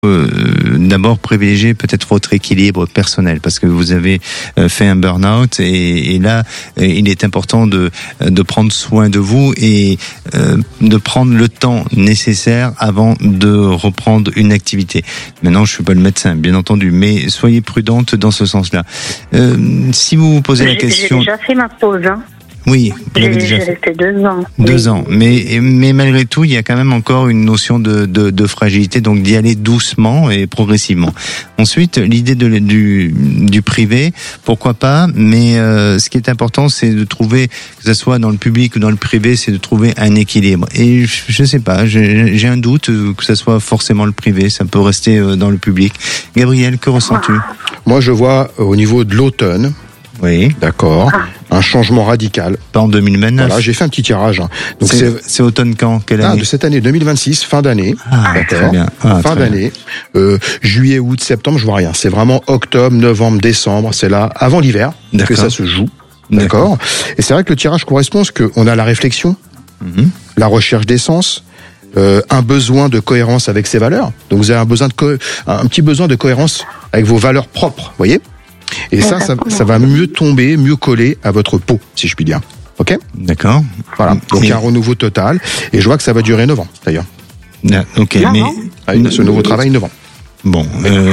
d'abord privilégier peut-être votre équilibre personnel, parce que vous avez fait un burn-out et là il est important de prendre soin de vous et de prendre le temps nécessaire avant de reprendre une activité. Maintenant, je suis pas le médecin, bien entendu, mais soyez prudente dans ce sens-là. Si vous vous posez la question, j'ai déjà fait ma pause. Oui, vous l'avez déjà fait. J'ai resté 2 ans. 2 ans, mais malgré tout, il y a quand même encore une notion de fragilité, donc d'y aller doucement et progressivement. Ensuite, l'idée du privé, pourquoi pas, mais ce qui est important, c'est de trouver, que ce soit dans le public ou dans le privé, c'est de trouver un équilibre. Et je sais pas, j'ai un doute que ce soit forcément le privé, ça peut rester dans le public. Gabriel, que ressens-tu ? Moi, je vois au niveau de l'automne. Oui. D'accord. Un changement radical. Pas en 2029. Voilà, j'ai fait un petit tirage. Donc c'est automne quand ? Quelle année ? De cette année 2026, fin d'année. D'accord. Très bien. Fin d'année. Juillet, août, septembre, je vois rien. C'est vraiment octobre, novembre, décembre. C'est là, avant l'hiver, que ça se joue. D'accord. Et c'est vrai que le tirage correspond à ce qu'on a la réflexion, la recherche d'essence, un besoin de cohérence avec ses valeurs. Donc vous avez un petit besoin de cohérence avec vos valeurs propres, voyez ? Et ça va mieux tomber, mieux coller à votre peau, si je puis dire. Ok ? D'accord. Voilà. Donc il y a un renouveau total. Et je vois que ça va durer 9 ans, d'ailleurs. Ok, ce nouveau travail, 9 ans. Bon.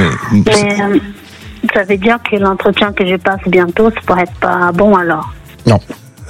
Ça veut dire que l'entretien que je passe bientôt, ça pourrait être pas bon alors ? Non.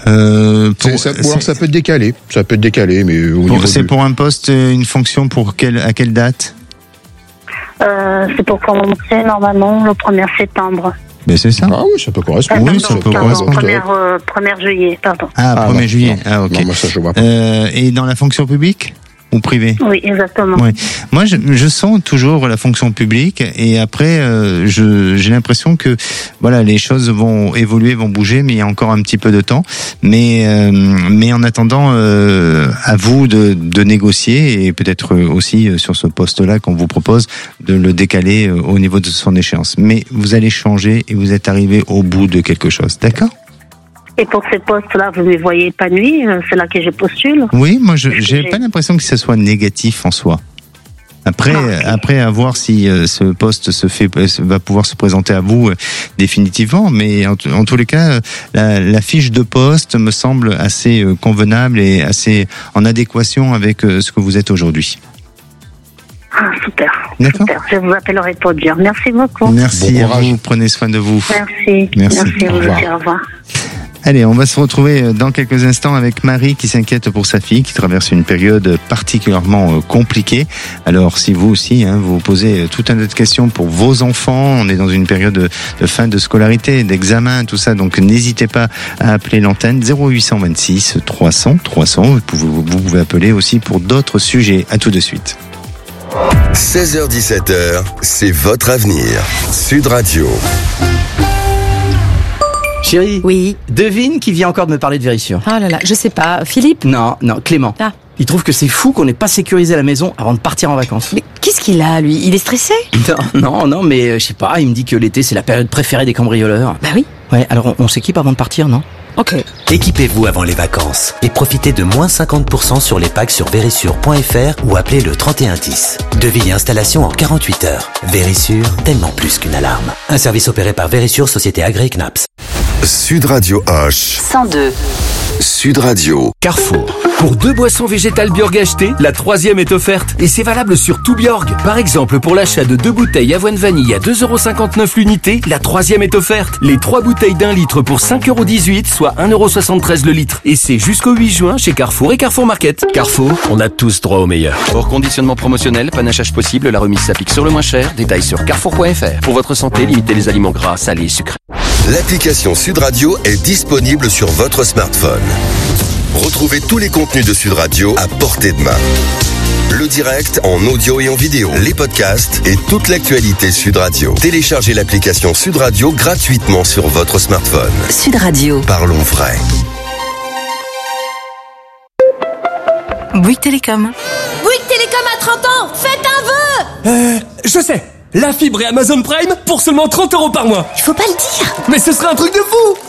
Ça peut décaler. Ça peut décaler, mais c'est pour un poste, une fonction à quelle date ? C'est pour commencer normalement le 1er septembre. Mais c'est ça. Ah oui, ça peut correspondre. Oui, ça peut correspondre. 1er juillet, pardon. Ah, 1er juillet. Ah, ok. Non, moi, ça, je vois pas. Et dans la fonction publique ou privée ? Oui, exactement. Oui. Moi, je sens toujours la fonction publique et après, j'ai l'impression que voilà, les choses vont évoluer, vont bouger, mais il y a encore un petit peu de temps. Mais en attendant, à vous de négocier et peut-être aussi sur ce poste-là qu'on vous propose de le décaler au niveau de son échéance. Mais vous allez changer et vous êtes arrivé au bout de quelque chose, d'accord ? Et pour ces postes-là, vous me voyez épanoui, c'est là que je postule. Oui, moi, j'ai pas l'impression que ça soit négatif en soi. Après, à voir si ce poste va pouvoir se présenter à vous définitivement, mais en tous les cas, la fiche de poste me semble assez convenable et assez en adéquation avec ce que vous êtes aujourd'hui. Ah, super. D'accord. Super. Je vous appellerai pour dire. Merci beaucoup. Merci à vous. Prenez soin de vous. Merci à vous aussi. Au revoir. Allez, on va se retrouver dans quelques instants avec Marie qui s'inquiète pour sa fille qui traverse une période particulièrement compliquée. Alors si vous aussi, vous posez tout un tas de questions pour vos enfants, on est dans une période de fin de scolarité, d'examen, tout ça, donc n'hésitez pas à appeler l'antenne 0826 300 300. Vous pouvez appeler aussi pour d'autres sujets. À tout de suite. 16h-17h, c'est votre avenir. Sud Radio. Chérie. Oui. Devine qui vient encore de me parler de Vérissure. Oh là là, je sais pas. Philippe ? Non, Clément. Ah. Il trouve que c'est fou qu'on n'ait pas sécurisé la maison avant de partir en vacances. Mais qu'est-ce qu'il a, lui ? Il est stressé ? Non, mais je sais pas, il me dit que l'été c'est la période préférée des cambrioleurs. Bah oui. Ouais, alors on s'équipe avant de partir, non ? Ok. Équipez-vous avant les vacances et profitez de moins 50% sur les packs sur Vérissure.fr ou appelez le 3110. Devis et installation en 48 heures. Vérissure, tellement plus qu'une alarme. Un service opéré par Vérissure, société agréée CNAPS. Sud Radio H. 102. Sud Radio. Carrefour. Pour 2 boissons végétales Bjorg achetées, la 3e est offerte. Et c'est valable sur tout Bjorg. Par exemple, pour l'achat de 2 bouteilles avoine vanille à 2,59€ l'unité, la 3e est offerte. Les 3 bouteilles d'1 litre pour 5,18€, soit 1,73€ le litre. Et c'est jusqu'au 8 juin chez Carrefour et Carrefour Market. Carrefour, on a tous droit au meilleur. Hors conditionnement promotionnel, panachage possible, la remise s'applique sur le moins cher. Détails sur carrefour.fr. Pour votre santé, limitez les aliments gras, salés et sucrés. L'application Sud Radio est disponible sur votre smartphone. Retrouvez tous les contenus de Sud Radio à portée de main. Le direct en audio et en vidéo, les podcasts et toute l'actualité Sud Radio. Téléchargez l'application Sud Radio gratuitement sur votre smartphone. Sud Radio. Parlons vrai. Bouygues Télécom. Bouygues Télécom a 30 ans. Faites un vœu. Je sais. La fibre et Amazon Prime pour seulement 30€ par mois. Il faut pas le dire. Mais ce serait un truc de fou.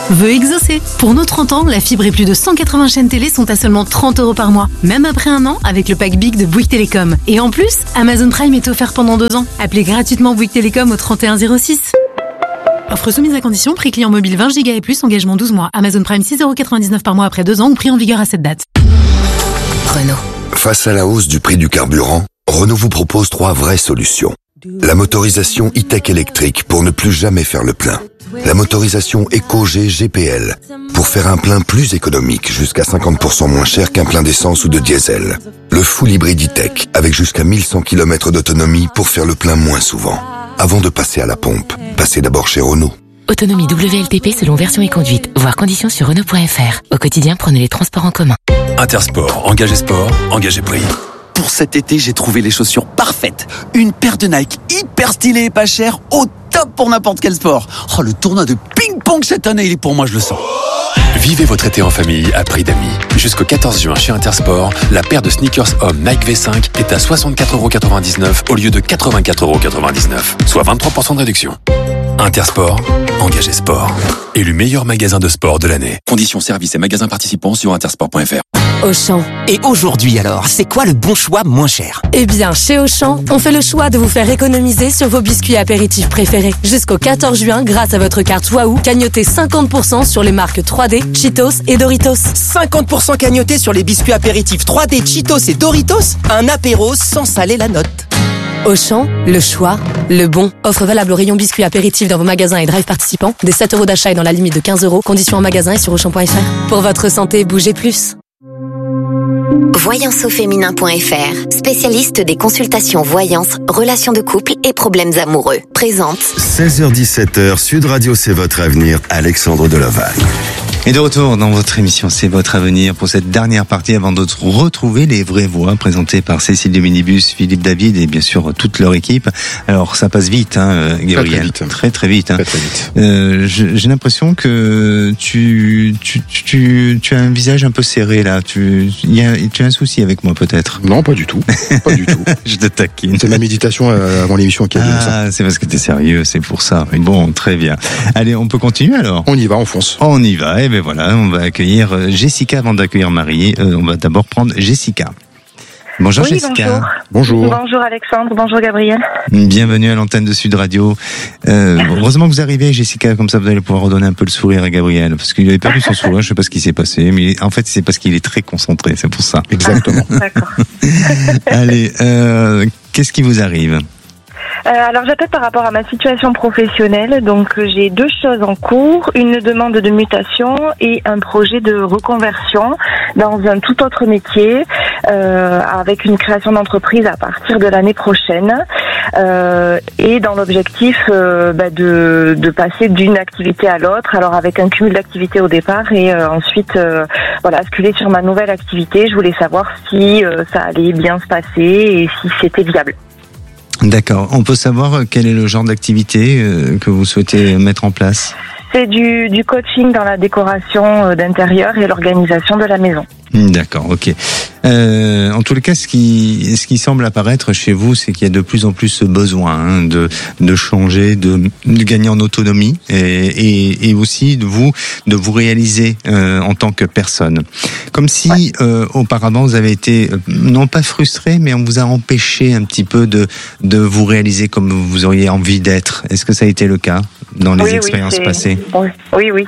veut exaucer. Pour nos 30 ans, la fibre et plus de 180 chaînes télé sont à seulement 30 € par mois. Même après un an, avec le pack Big de Bouygues Télécom. Et en plus, Amazon Prime est offert pendant 2 ans. Appelez gratuitement Bouygues Télécom au 3106. Offre soumise à condition, prix client mobile 20 Go et plus, engagement 12 mois. Amazon Prime 6,99 € par mois après 2 ans ou prix en vigueur à cette date. Renault. Face à la hausse du prix du carburant, Renault vous propose 3 vraies solutions. La motorisation e-tech électrique pour ne plus jamais faire le plein. La motorisation EcoG GPL pour faire un plein plus économique, jusqu'à 50% moins cher qu'un plein d'essence ou de diesel. Le full hybride e-tech avec jusqu'à 1100 km d'autonomie pour faire le plein moins souvent. Avant de passer à la pompe, passez d'abord chez Renault. Autonomie WLTP selon version et conduite. Voir conditions sur Renault.fr. Au quotidien, prenez les transports en commun. Intersport, engagez sport, engagez prix. Pour cet été, j'ai trouvé les chaussures parfaites. Une paire de Nike hyper stylée et pas chère, au top pour n'importe quel sport. Oh, le tournoi de ping-pong cette année, il est pour moi, je le sens. Vivez votre été en famille à prix d'amis. Jusqu'au 14 juin chez Intersport, la paire de sneakers homme Nike V5 est à 64,99 € au lieu de 84,99 €, soit 23% de réduction. Intersport, engagez sport. Élu meilleur magasin de sport de l'année. Conditions, services et magasins participants sur intersport.fr. Auchan. Et aujourd'hui alors, c'est quoi le bon choix moins cher? Eh bien, chez Auchan, on fait le choix de vous faire économiser sur vos biscuits apéritifs préférés. Jusqu'au 14 juin, grâce à votre carte Wahoo, cagnotez 50% sur les marques 3D, Cheetos et Doritos. 50% cagnoté sur les biscuits apéritifs 3D, Cheetos et Doritos? Un apéro sans saler la note. Auchan, le choix, le bon. Offre valable au rayon biscuits apéritifs dans vos magasins et drive participants. Des 7 € d'achat et dans la limite de 15 €. Conditions en magasin et sur Auchan.fr. Pour votre santé, bougez plus. Voyanceauféminin.fr, spécialiste des consultations voyance, relations de couple et problèmes amoureux. Présente 16h-17h, Sud Radio, c'est votre avenir, Alexandre Delaval. Et de retour dans votre émission C'est votre avenir pour cette dernière partie avant de retrouver les vraies voix présentées par Cécile de Minibus, Philippe David et bien sûr toute leur équipe. Alors ça passe vite, hein, Gabriel. Très vite. Hein. Très vite. J'ai l'impression que tu as un visage un peu serré là. Tu as un souci avec moi peut-être? Non, pas du tout. Pas du tout. Je te taquine. C'est ma méditation avant l'émission qui a dit ça. Ah, c'est parce que t'es sérieux, c'est pour ça. Bon, très bien. Allez, on peut continuer alors? On y va, on fonce. On y va. Ben voilà, on va accueillir Jessica avant d'accueillir Marie. On va d'abord prendre Jessica. Bonjour oui, Jessica. Bonjour. Bonjour Alexandre, bonjour Gabriel. Bienvenue à l'antenne de Sud Radio. Heureusement que vous arrivez Jessica, comme ça vous allez pouvoir redonner un peu le sourire à Gabriel. Parce qu'il avait perdu son sourire, je sais pas ce qui s'est passé. Mais en fait c'est parce qu'il est très concentré, c'est pour ça. Exactement. D'accord. Allez, qu'est-ce qui vous arrive ? Alors j'appelle par rapport à ma situation professionnelle, donc j'ai 2 choses en cours, une demande de mutation et un projet de reconversion dans un tout autre métier, avec une création d'entreprise à partir de l'année prochaine, et dans l'objectif de passer d'une activité à l'autre, alors avec un cumul d'activités au départ et ensuite basculer sur ma nouvelle activité. Je voulais savoir si ça allait bien se passer et si c'était viable. D'accord. On peut savoir quel est le genre d'activité que vous souhaitez mettre en place ? C'est du coaching dans la décoration d'intérieur et l'organisation de la maison. D'accord, ok. En tous les cas, ce qui semble apparaître chez vous, c'est qu'il y a de plus en plus ce besoin de changer, de gagner en autonomie et aussi de vous réaliser en tant que personne. Comme si auparavant vous avez été non pas frustré, mais on vous a empêché un petit peu de vous réaliser comme vous auriez envie d'être. Est-ce que ça a été le cas dans les expériences passées ? Oui.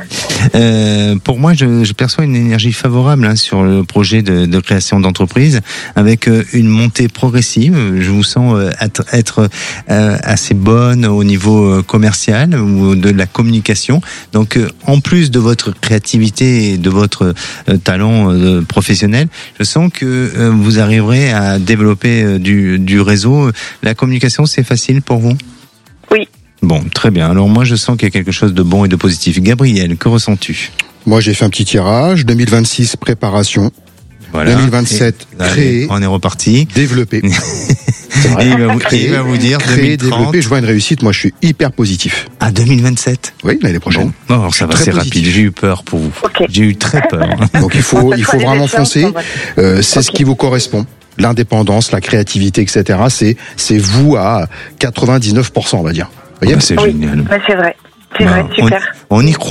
Pour moi, je perçois une énergie favorable sur le projet de création d'entreprise, avec une montée progressive. Je vous sens être assez bonne au niveau commercial ou de la communication. Donc, en plus de votre créativité et de votre talent professionnel, je sens que vous arriverez à développer du réseau. La communication, c'est facile pour vous ? Oui. Bon, très bien. Alors moi, je sens qu'il y a quelque chose de bon et de positif. Gabriel, que ressens-tu ? Moi, j'ai fait un petit tirage. 2026, préparation. Voilà. 2027, créer. On est reparti. Développer. C'est vrai. Et il va vous dire créer, 2030. développer. Je vois une réussite. Moi, je suis hyper positif. À 2027 ? Oui, l'année prochaine. Bon, alors ça va, c'est rapide. J'ai eu peur pour vous. Okay. J'ai eu très peur. Donc il faut vraiment foncer. C'est ce qui vous correspond. L'indépendance, la créativité, etc. C'est vous à 99%, on va dire. C'est génial. C'est vrai. C'est vrai, super. On y croit.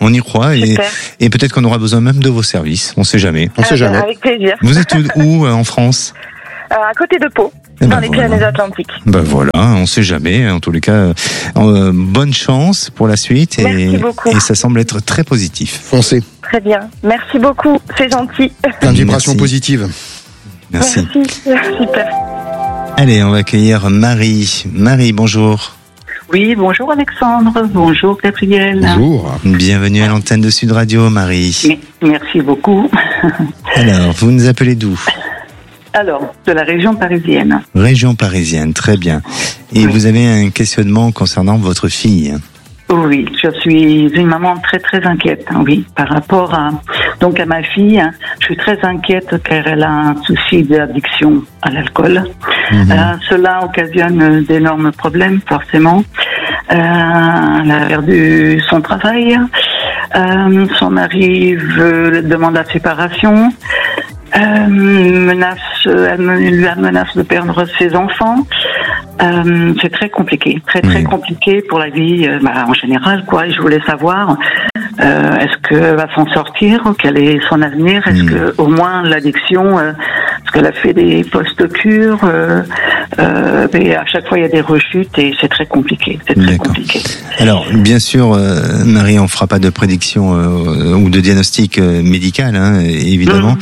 On y croit et peut-être qu'on aura besoin même de vos services. On sait jamais. On sait jamais. Avec plaisir. Vous êtes où en France? À côté de Pau, dans les Pyrénées-Atlantiques. Ben voilà, on sait jamais. En tous les cas, bonne chance pour la suite. Merci beaucoup. Et ça semble être très positif. Foncez. Très bien. Merci beaucoup. C'est gentil. Plein de vibrations positives. Merci. Super. Allez, on va accueillir Marie. Marie, bonjour. Oui, bonjour Alexandre, bonjour Gabriel. Bonjour. Bienvenue à l'antenne de Sud Radio, Marie. Merci beaucoup. Alors, vous nous appelez d'où? Alors, de la région parisienne. Région parisienne, très bien. Et vous avez un questionnement concernant votre fille? Oui, je suis une maman très très inquiète, oui, par rapport à ma fille. Je suis très inquiète car elle a un souci d'addiction à l'alcool. Cela occasionne d'énormes problèmes, forcément. Elle a perdu son travail. Son mari demande la séparation. Elle lui menace de perdre ses enfants. C'est très compliqué, très compliqué pour la vie en général, quoi. Et je voulais savoir, est-ce qu'elle va s'en sortir? Quel est son avenir? Est-ce que au moins l'addiction, est-ce qu'elle a fait des post-cures? Mais à chaque fois il y a des rechutes et c'est très compliqué. C'est très compliqué. Alors bien sûr, Marie, on fera pas de prédiction ou de diagnostic médical, évidemment.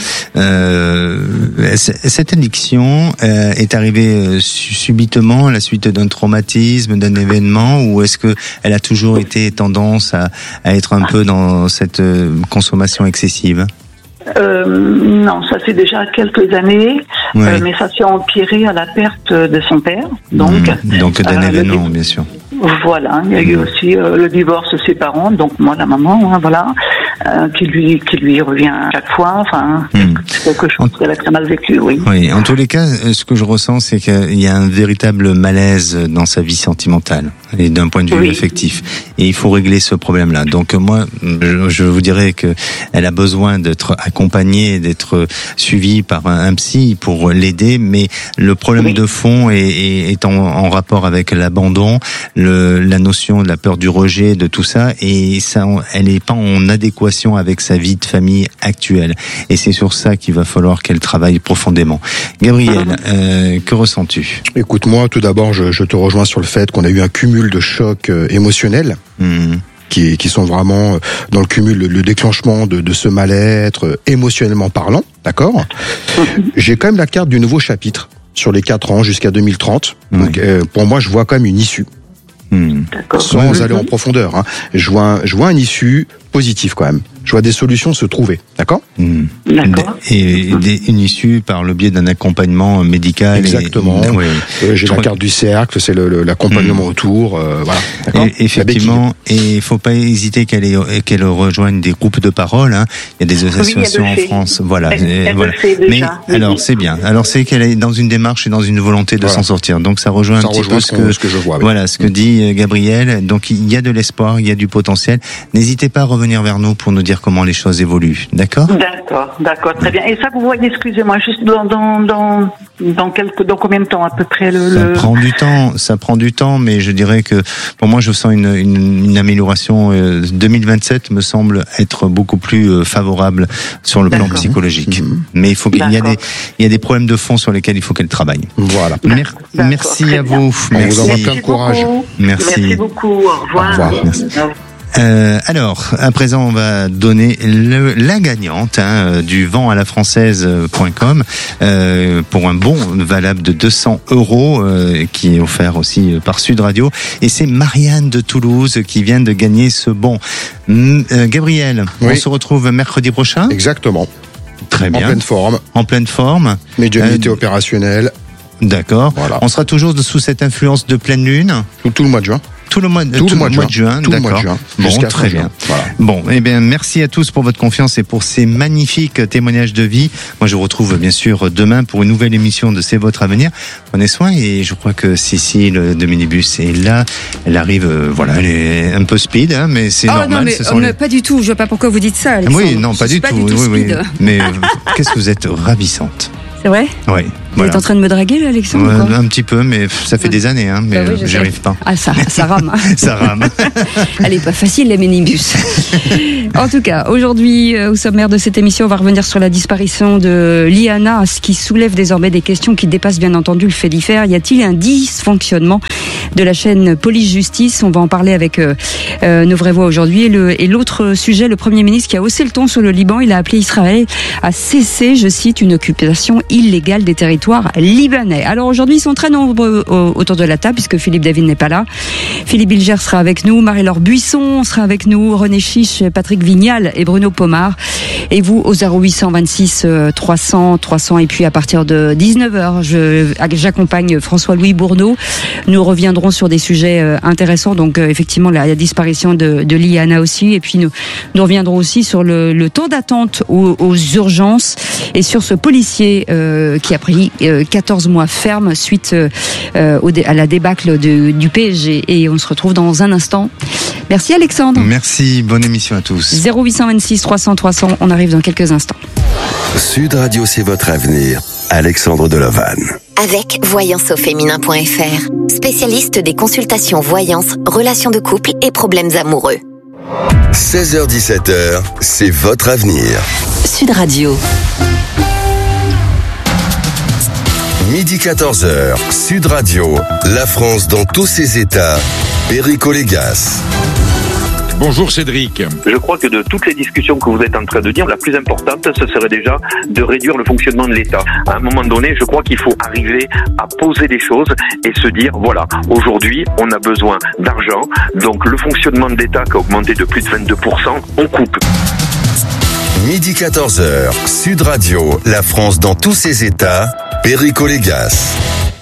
Cette addiction est arrivée subitement à la suite d'un traumatisme, d'un événement, ou est-ce que elle a toujours été tendance à être un peu dans cette consommation excessive? Non, ça fait déjà quelques années, mais ça s'est empiré à la perte de son père. Donc d'un événement, bien sûr. Voilà, il y a eu aussi le divorce de ses parents, donc moi la maman, qui lui revient à chaque fois. Enfin, c'est quelque chose qu'elle a très mal vécu, oui. Oui, en tous les cas, ce que je ressens, c'est qu'il y a un véritable malaise dans sa vie sentimentale et d'un point de vue affectif. Et il faut régler ce problème-là. Donc moi, je vous dirais que elle a besoin d'être accompagnée, d'être suivie par un psy pour l'aider, mais le problème de fond est en rapport avec l'abandon, la notion de la peur du rejet, de tout ça, et ça, elle n'est pas en adéquation avec sa vie de famille actuelle. Et c'est sur ça qu'il va falloir qu'elle travaille profondément. Gabriel, que ressens-tu? Écoute, moi, tout d'abord, je te rejoins sur le fait qu'on a eu un cumul de chocs émotionnels. Qui sont vraiment dans le cumul, le déclenchement de ce mal-être émotionnellement parlant, d'accord? J'ai quand même la carte du nouveau chapitre sur les 4 ans jusqu'à 2030. Donc, pour moi, je vois quand même une issue. Sans aller en profondeur, je vois une issue positive quand même. Je vois des solutions se trouver, d'accord? D'accord. Et une issue par le biais d'un accompagnement médical. Exactement. J'ai la carte du cercle, c'est l'accompagnement autour, voilà. D'accord. Et effectivement, et il faut pas hésiter qu'elle rejoigne des groupes de parole. Il y a des associations en France, voilà. Mais alors c'est bien. Alors c'est qu'elle est dans une démarche et dans une volonté de s'en sortir. Donc ça rejoint un petit peu ce que je vois. Voilà, ce que dit Gabriel. Donc il y a de l'espoir, il y a du potentiel. N'hésitez pas à revenir vers nous pour nous dire comment les choses évoluent, d'accord? D'accord, très bien. Et ça, vous voyez, excusez-moi, juste dans combien de temps à peu près Ça prend du temps, mais je dirais que pour moi, je sens une amélioration. 2027 me semble être beaucoup plus favorable sur le plan psychologique. Mais il faut qu'il y a des problèmes de fond sur lesquels il faut qu'elle travaille. Voilà. Merci à vous. On vous envoie plein de courage. Merci beaucoup. Au revoir. Au revoir. Merci. Alors, à présent, on va donner la gagnante du vent à la française.com pour un bon valable de 200 € qui est offert aussi par Sud Radio. Et c'est Marianne de Toulouse qui vient de gagner ce bon. Gabriel, on se retrouve mercredi prochain? Exactement. Très bien. En pleine forme. Médiumnité opérationnelle. D'accord. Voilà. On sera toujours sous cette influence de pleine lune? Tout le mois de juin. Tout le mois de juin, d'accord. Bon, très bien. Voilà. Bon, eh bien, merci à tous pour votre confiance et pour ces magnifiques témoignages de vie. Moi, je vous retrouve bien sûr demain pour une nouvelle émission de C'est votre avenir. Prenez soin et je crois que Cécile de Minibus est là. Elle arrive, elle est un peu speed, mais c'est normal. Non, mais pas du tout. Je vois pas pourquoi vous dites ça, Alexandre. Oui, non, pas du tout. Oui. Mais qu'est-ce que vous êtes ravissante. C'est vrai? Oui. Vous êtes en train de me draguer, là, Alexandre? Un petit peu, mais ça fait des années, hein, mais j'y arrive pas. Ah, ça rame. Ça rame. Elle est pas facile, les minibus. En tout cas, aujourd'hui, au sommaire de cette émission, on va revenir sur la disparition de Liana, ce qui soulève désormais des questions qui dépassent bien entendu le fait divers. Y a-t-il un dysfonctionnement de la chaîne police-justice? On va en parler avec nos vraies voix aujourd'hui. Et l'autre sujet, le Premier ministre qui a haussé le ton sur le Liban, il a appelé Israël à cesser, je cite, une occupation illégale des territoires libanais. Alors aujourd'hui, ils sont très nombreux autour de la table puisque Philippe David n'est pas là. Philippe Bilger sera avec nous, Marie-Laure Buisson sera avec nous, René Chiche, Patrick Vignal et Bruno Pomar. Et vous au 0826 300 et puis à partir de 19h, j'accompagne François-Louis Bourneau. Nous reviendrons sur des sujets intéressants, donc effectivement la disparition de Liana aussi, et puis nous reviendrons aussi sur le temps d'attente aux urgences et sur ce policier qui a pris 14 mois ferme suite à la débâcle du PSG. Et on se retrouve dans un instant. Merci Alexandre. Merci, bonne émission à tous. 0826 300 300, on arrive dans quelques instants. Sud Radio, c'est votre avenir. Alexandre Delovan. Avec voyanceauféminin.fr, spécialiste des consultations voyance, relations de couple et problèmes amoureux. 16h-17h, c'est votre avenir. Sud Radio. Midi 14h, Sud Radio, la France dans tous ses états, Perico Légas. Bonjour Cédric. Je crois que de toutes les discussions que vous êtes en train de dire, la plus importante, ce serait déjà de réduire le fonctionnement de l'État. À un moment donné, je crois qu'il faut arriver à poser des choses et se dire, voilà, aujourd'hui, on a besoin d'argent, donc le fonctionnement de l'État qui a augmenté de plus de 22%, on coupe. Midi 14h, Sud Radio, la France dans tous ses états, Perico Légas.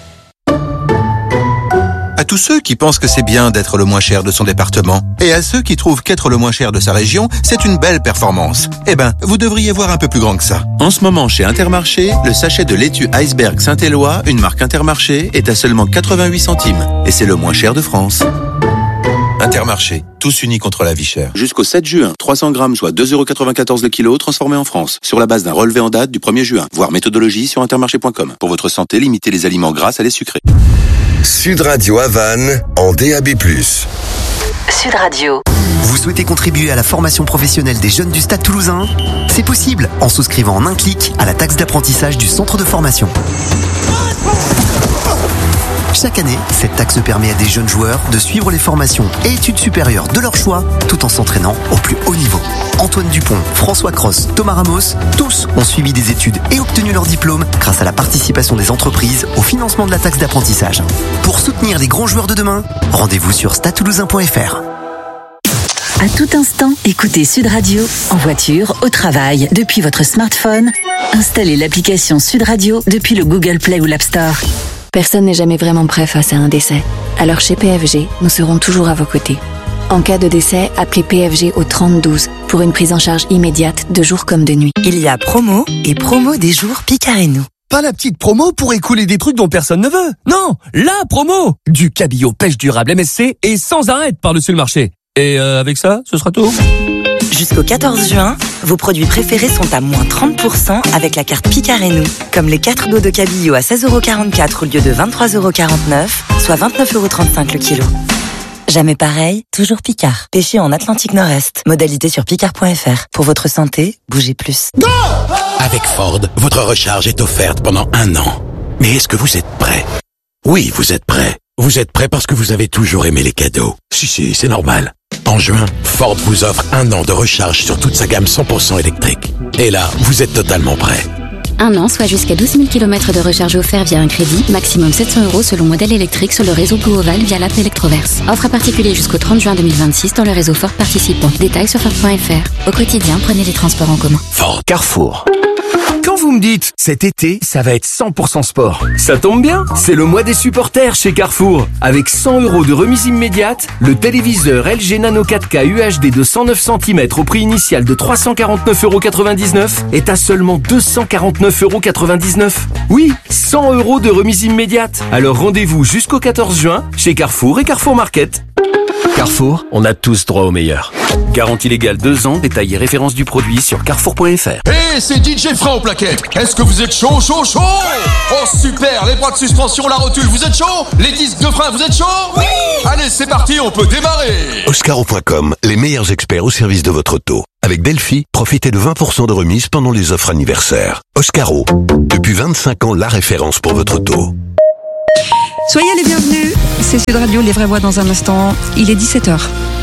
À tous ceux qui pensent que c'est bien d'être le moins cher de son département, et à ceux qui trouvent qu'être le moins cher de sa région, c'est une belle performance. Eh ben, vous devriez voir un peu plus grand que ça. En ce moment, chez Intermarché, le sachet de laitue Iceberg Saint-Éloi, une marque Intermarché, est à seulement 88 centimes. Et c'est le moins cher de France. Intermarché, tous unis contre la vie chère. Jusqu'au 7 juin, 300 grammes, soit 2,94€ le kilo, transformés en France. Sur la base d'un relevé en date du 1er juin. Voir méthodologie sur intermarché.com. Pour votre santé, limitez les aliments gras à les sucrés. Sud Radio à Vannes, en DAB+. Sud Radio. Vous souhaitez contribuer à la formation professionnelle des jeunes du Stade Toulousain? C'est possible en souscrivant en un clic à la taxe d'apprentissage du centre de formation. Chaque année, cette taxe permet à des jeunes joueurs de suivre les formations et études supérieures de leur choix tout en s'entraînant au plus haut niveau. Antoine Dupont, François Cross, Thomas Ramos, tous ont suivi des études et obtenu leur diplôme grâce à la participation des entreprises au financement de la taxe d'apprentissage. Pour soutenir les grands joueurs de demain, rendez-vous sur stadetoulousain.fr. À tout instant, écoutez Sud Radio, en voiture, au travail, depuis votre smartphone. Installez l'application Sud Radio depuis le Google Play ou l'App Store. Personne n'est jamais vraiment prêt face à un décès. Alors chez PFG, nous serons toujours à vos côtés. En cas de décès, appelez PFG au 3012 pour une prise en charge immédiate de jour comme de nuit. Il y a promo et promo des jours Picard et nous. Pas la petite promo pour écouler des trucs dont personne ne veut. Non, la promo! Du cabillaud pêche durable MSC et sans arrêt par-dessus le marché. Et avec ça, ce sera tout. Jusqu'au 14 juin, vos produits préférés sont à moins 30% avec la carte Picard et nous. Comme les 4 dos de cabillaud à 16,44€ au lieu de 23,49€, soit 29,35€ le kilo. Jamais pareil, toujours Picard. Pêché en Atlantique Nord-Est. Modalité sur picard.fr. Pour votre santé, bougez plus. Go! Avec Ford, votre recharge est offerte pendant 1 an. Mais est-ce que vous êtes prêt? Oui, vous êtes prêt. Vous êtes prêt parce que vous avez toujours aimé les cadeaux. Si, c'est normal. En juin, Ford vous offre 1 an de recharge sur toute sa gamme 100% électrique. Et là, vous êtes totalement prêt. 1 an, soit jusqu'à 12 000 km de recharge offert via un crédit, maximum 700€ selon modèle électrique sur le réseau Blue Oval via l'app Electroverse. Offre à particulier jusqu'au 30 juin 2026 dans le réseau Ford participant. Détails sur Ford.fr. Au quotidien, prenez les transports en commun. Ford. Carrefour. Quand vous me dites, cet été, ça va être 100% sport, ça tombe bien, c'est le mois des supporters chez Carrefour. Avec 100€ de remise immédiate, le téléviseur LG Nano 4K UHD de 109 cm au prix initial de 349,99€ est à seulement 249,99€. Oui, 100€ de remise immédiate. Alors rendez-vous jusqu'au 14 juin chez Carrefour et Carrefour Market. Carrefour, on a tous droit au meilleur. Garantie légale 2 ans, détail et référence du produit sur carrefour.fr. Hey, c'est DJ Frein au plaquet. Est-ce que vous êtes chaud? Oh super, les bras de suspension, la rotule, vous êtes chaud? Les disques de frein, vous êtes chaud? Oui. Allez, c'est parti, on peut démarrer. Oscaro.com, les meilleurs experts au service de votre auto. Avec Delphi, profitez de 20% de remise pendant les offres anniversaires. Oscaro, depuis 25 ans, la référence pour votre auto. Soyez les bienvenus, c'est Sud Radio, les vraies voix dans un instant. Il est 17h.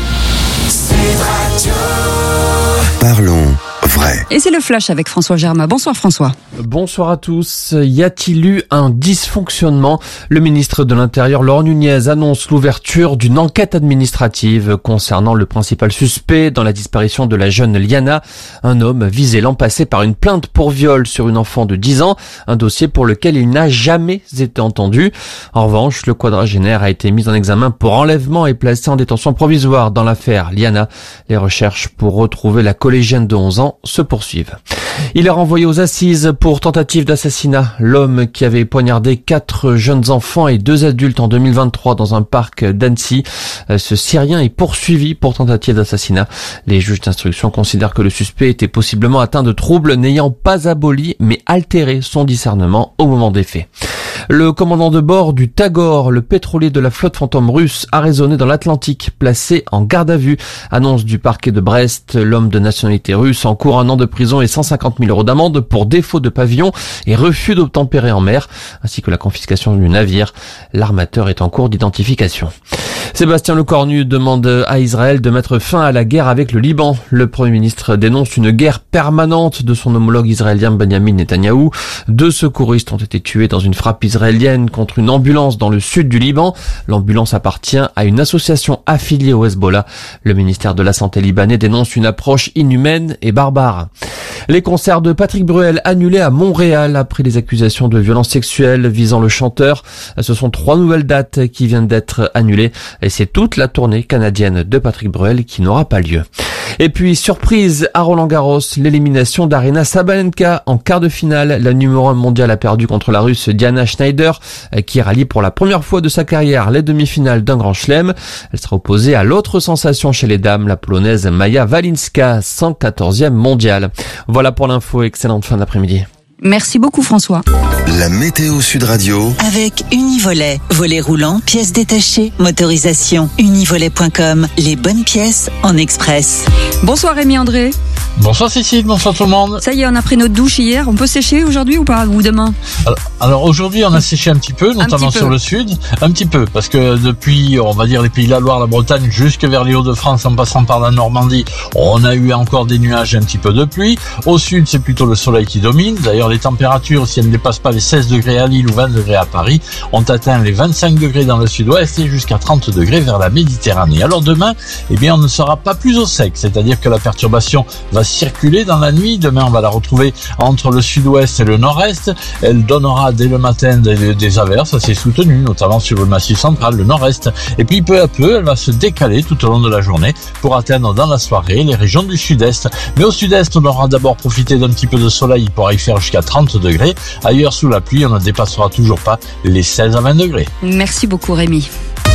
Parlons vrai. Et c'est le flash avec François Germain. Bonsoir François. Bonsoir à tous. Y a-t-il eu un dysfonctionnement? Le ministre de l'Intérieur, Laurent Nunez, annonce l'ouverture d'une enquête administrative concernant le principal suspect dans la disparition de la jeune Liana, un homme visé l'an passé par une plainte pour viol sur une enfant de 10 ans, un dossier pour lequel il n'a jamais été entendu. En revanche, le quadragénaire a été mis en examen pour enlèvement et placé en détention provisoire dans l'affaire Liana. Les recherches pour retrouver la collégienne de 11 ans se poursuivent. Il est renvoyé aux assises pour tentative d'assassinat. L'homme qui avait poignardé 4 jeunes enfants et 2 adultes en 2023 dans un parc d'Annecy. Ce Syrien est poursuivi pour tentative d'assassinat. Les juges d'instruction considèrent que le suspect était possiblement atteint de troubles n'ayant pas aboli mais altéré son discernement au moment des faits. Le commandant de bord du Tagor, le pétrolier de la flotte fantôme russe, a raisonné dans l'Atlantique, placé en garde à vue. Annonce du parquet de Brest, l'homme de nationalité russe encourt 1 an de prison et 150 000 € d'amende pour défaut de pavillon et refus d'obtempérer en mer, ainsi que la confiscation du navire. L'armateur est en cours d'identification. Sébastien Lecornu demande à Israël de mettre fin à la guerre avec le Liban. Le Premier ministre dénonce une guerre permanente de son homologue israélien Benjamin Netanyahou. 2 secouristes ont été tués dans une frappe israélienne contre une ambulance dans le sud du Liban. L'ambulance appartient à une association affiliée au Hezbollah. Le ministère de la Santé libanais dénonce une approche inhumaine et barbare. Les concerts de Patrick Bruel annulés à Montréal après les accusations de violences sexuelles visant le chanteur. Ce sont 3 nouvelles dates qui viennent d'être annulées et c'est toute la tournée canadienne de Patrick Bruel qui n'aura pas lieu. Et puis, surprise à Roland-Garros, l'élimination d'Aryna Sabalenka en quart de finale. La numéro 1 mondiale a perdu contre la Russe Diana Schneider, qui rallie pour la première fois de sa carrière les demi-finales d'un grand chelem. Elle sera opposée à l'autre sensation chez les dames, la polonaise Maja Walinska, 114e mondiale. Voilà pour l'info, excellente fin d'après-midi. Merci beaucoup François. La météo Sud Radio. Avec Univolet. Volet roulant, pièces détachées, motorisation. Univolet.com. Les bonnes pièces en express. Bonsoir Rémi André. Bonsoir Cécile, bonsoir tout le monde. Ça y est, on a pris notre douche hier. On peut sécher aujourd'hui ou pas? Ou demain? Alors aujourd'hui, on a séché un petit peu, notamment sur le sud. Un petit peu, parce que depuis, on va dire, les Pays de la Loire, la Bretagne, jusque vers les Hauts-de-France, en passant par la Normandie, on a eu encore des nuages et un petit peu de pluie. Au sud, c'est plutôt le soleil qui domine. D'ailleurs, les températures, si elles ne dépassent pas les 16 degrés à Lille ou 20 degrés à Paris, ont atteint les 25 degrés dans le sud-ouest et jusqu'à 30 degrés vers la Méditerranée. Alors demain, eh bien, on ne sera pas plus au sec, c'est-à-dire que la perturbation va circuler dans la nuit. Demain, on va la retrouver entre le sud-ouest et le nord-est. Elle donnera dès le matin des averses assez soutenues, notamment sur le massif central, le nord-est. Et puis, peu à peu, elle va se décaler tout au long de la journée pour atteindre dans la soirée les régions du sud-est. Mais au sud-est, on aura d'abord profité d'un petit peu de soleil. Il pourra y faire jusqu'à 30 degrés. Ailleurs, sous la pluie, on ne dépassera toujours pas les 16 à 20 degrés. Merci beaucoup, Rémi.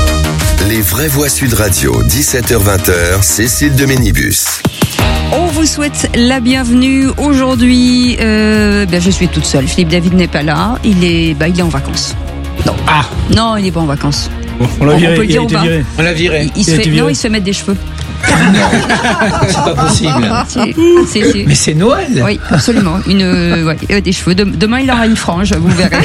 Les vraies voix Sud Radio, 17h-20h, Cécile de Ménibus. On vous souhaite la bienvenue. Aujourd'hui, je suis toute seule. Philippe David n'est pas là. Il est en vacances. Non. Ah. Non, il est pas en vacances. On l'a viré. On peut le dire ou pas? On l'a viré. Il se fait mettre des cheveux. C'est pas possible. Si. Mais c'est Noël. Oui, absolument. Des cheveux. Demain, il aura une frange, vous verrez.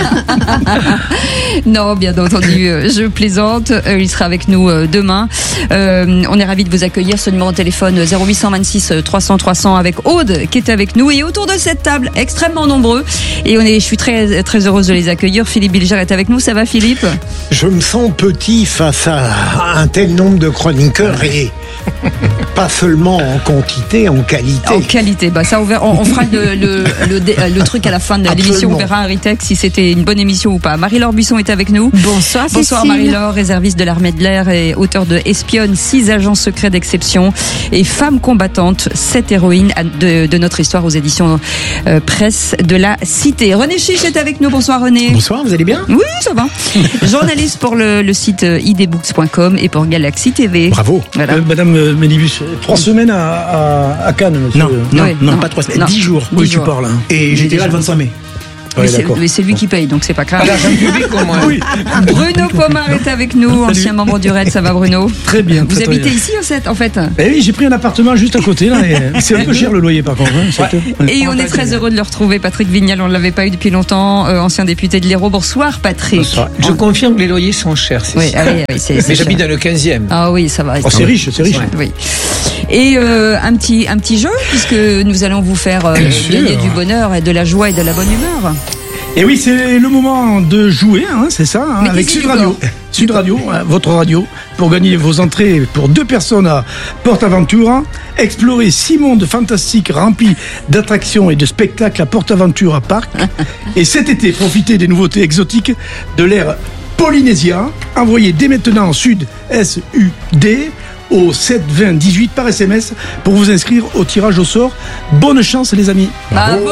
Non, bien entendu, je plaisante. Il sera avec nous demain. On est ravis de vous accueillir. Ce numéro de téléphone 0826 300 300 avec Aude qui est avec nous. Et autour de cette table, extrêmement nombreux. Et je suis très, très heureuse de les accueillir. Philippe Bilger est avec nous. Ça va, Philippe? Je me sens petit face à un tel nombre de chroniqueurs et Pas seulement en quantité, en qualité. En qualité, ça on fera le truc à la fin de l'émission, on verra Ritech si c'était une bonne émission ou pas. Marie-Laure Buisson est avec nous. Bonsoir Marie-Laure, réserviste de l'armée de l'air et auteur de Espionne, 6 agents secrets d'exception et femmes combattantes, 7 héroïnes de notre histoire aux éditions Presse de la Cité. René Chiche est avec nous. Bonsoir René. Bonsoir, vous allez bien? Oui, ça va. Journaliste pour le site idbooks.com et pour Galaxy TV. Bravo. Voilà. Madame Ménibus, 3 semaines à Cannes, monsieur. Non, pas 3 semaines. 10 jours. Oui, tu parles. Et j'étais là le 25 mai. Oui, mais c'est lui qui paye, donc c'est pas grave. Oui. Bruno Pomar est avec nous, ancien membre du RAID. Ça va, Bruno? Très bien. Vous habitez ici, en fait? Oui, j'ai pris un appartement juste à côté. Là, et c'est un peu cher le loyer, par contre. Et on est très heureux de le retrouver. Patrick Vignal, on ne l'avait pas eu depuis longtemps, ancien député de l'Hérault. Bonsoir, Patrick. Bonsoir. Je confirme que les loyers sont chers. Oui, mais j'habite dans le 15e. Ah oui, ça va. C'est riche, c'est riche. Oui. Et un petit jeu, puisque nous allons vous faire gagner du bonheur et de la joie et de la bonne humeur. Et oui, c'est le moment de jouer, c'est ça, avec Sud Radio. Sud Radio, votre radio, pour gagner vos entrées pour 2 personnes à PortAventura. Explorer 6 mondes fantastiques remplis d'attractions et de spectacles à PortAventura Park. Et cet été, profitez des nouveautés exotiques de l'ère polynésien. Envoyez dès maintenant Sud, S-U-D, au 7 20 18 par SMS pour vous inscrire au tirage au sort. Bonne chance les amis. Bravo.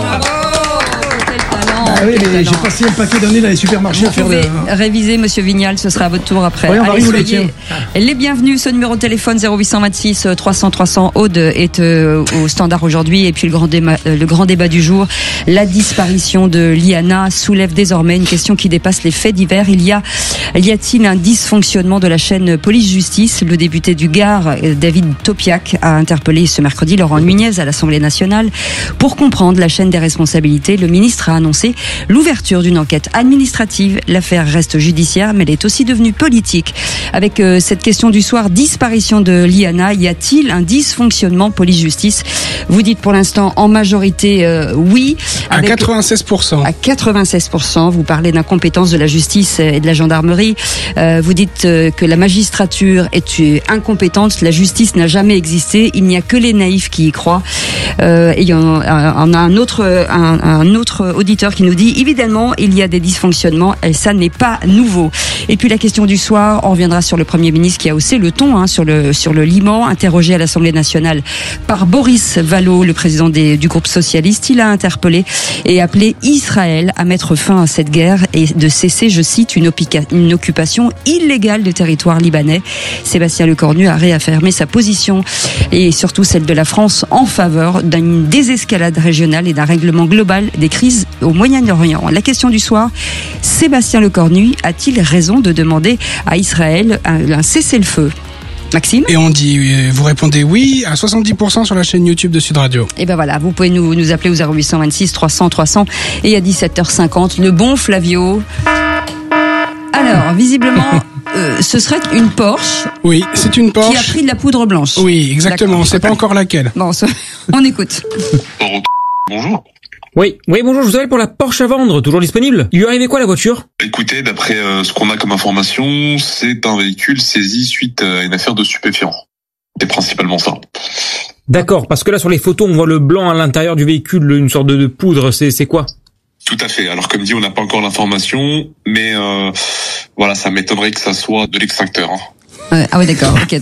Ah oui, mais j'ai passé un paquet d'années dans les supermarchés à faire réviser, monsieur Vignal, ce sera à votre tour après. Oui, on va rigoler, soyez les bienvenus. Ce numéro de téléphone 0826 300 300. Aude est au standard aujourd'hui. Et puis le grand débat du jour, la disparition de Liana soulève désormais une question qui dépasse les faits divers. Y a-t-il un dysfonctionnement de la chaîne police-justice? Le député du Gard, David Topiak, a interpellé ce mercredi Laurent Nunez à l'Assemblée nationale. Pour comprendre la chaîne des responsabilités, le ministre a annoncé l'ouverture d'une enquête administrative. L'affaire reste judiciaire, mais elle est aussi devenue politique. Avec cette question du soir, disparition de Liana, y a-t-il un dysfonctionnement police-justice? Vous dites pour l'instant en majorité oui. À 96%. À 96%. Vous parlez d'incompétence de la justice et de la gendarmerie. Vous dites que la magistrature est incompétente. La justice n'a jamais existé. Il n'y a que les naïfs qui y croient. Et on a un autre auditeur qui nous dit évidemment il y a des dysfonctionnements et ça n'est pas nouveau. Et puis la question du soir, on reviendra sur le Premier ministre qui a haussé le ton sur le Liban, interrogé à l'Assemblée nationale par Boris Vallaud, le président du groupe socialiste. Il a interpellé et appelé Israël à mettre fin à cette guerre et de cesser, je cite, une occupation illégale du territoire libanais. Sébastien Lecornu a réaffirmé sa position et surtout celle de la France en faveur d'une désescalade régionale et d'un règlement global des crises au Moyen-Orient. La question du soir, Sébastien Lecornu a-t-il raison de demander à Israël un cessez-le-feu? Maxime? Et vous répondez oui à 70% sur la chaîne YouTube de Sud Radio. Et ben voilà, vous pouvez nous appeler au 0826 300 300 et à 17h50, le bon Flavio. Alors, visiblement, ce serait une Porsche. Oui, c'est une Porsche. Qui a pris de la poudre blanche. Oui, exactement. On ne sait pas encore laquelle. Bon, on écoute. Bonjour. Oui, bonjour, je vous appelle pour la Porsche à vendre, toujours disponible. Il lui arrivait quoi la voiture? Écoutez, d'après ce qu'on a comme information, c'est un véhicule saisi suite à une affaire de stupéfiants. C'est principalement ça. D'accord, parce que là sur les photos, on voit le blanc à l'intérieur du véhicule, une sorte de poudre, c'est quoi? Tout à fait. Alors comme dit, on n'a pas encore l'information, mais voilà, ça m'étonnerait que ça soit de l'extincteur. Ah oui, d'accord. Okay.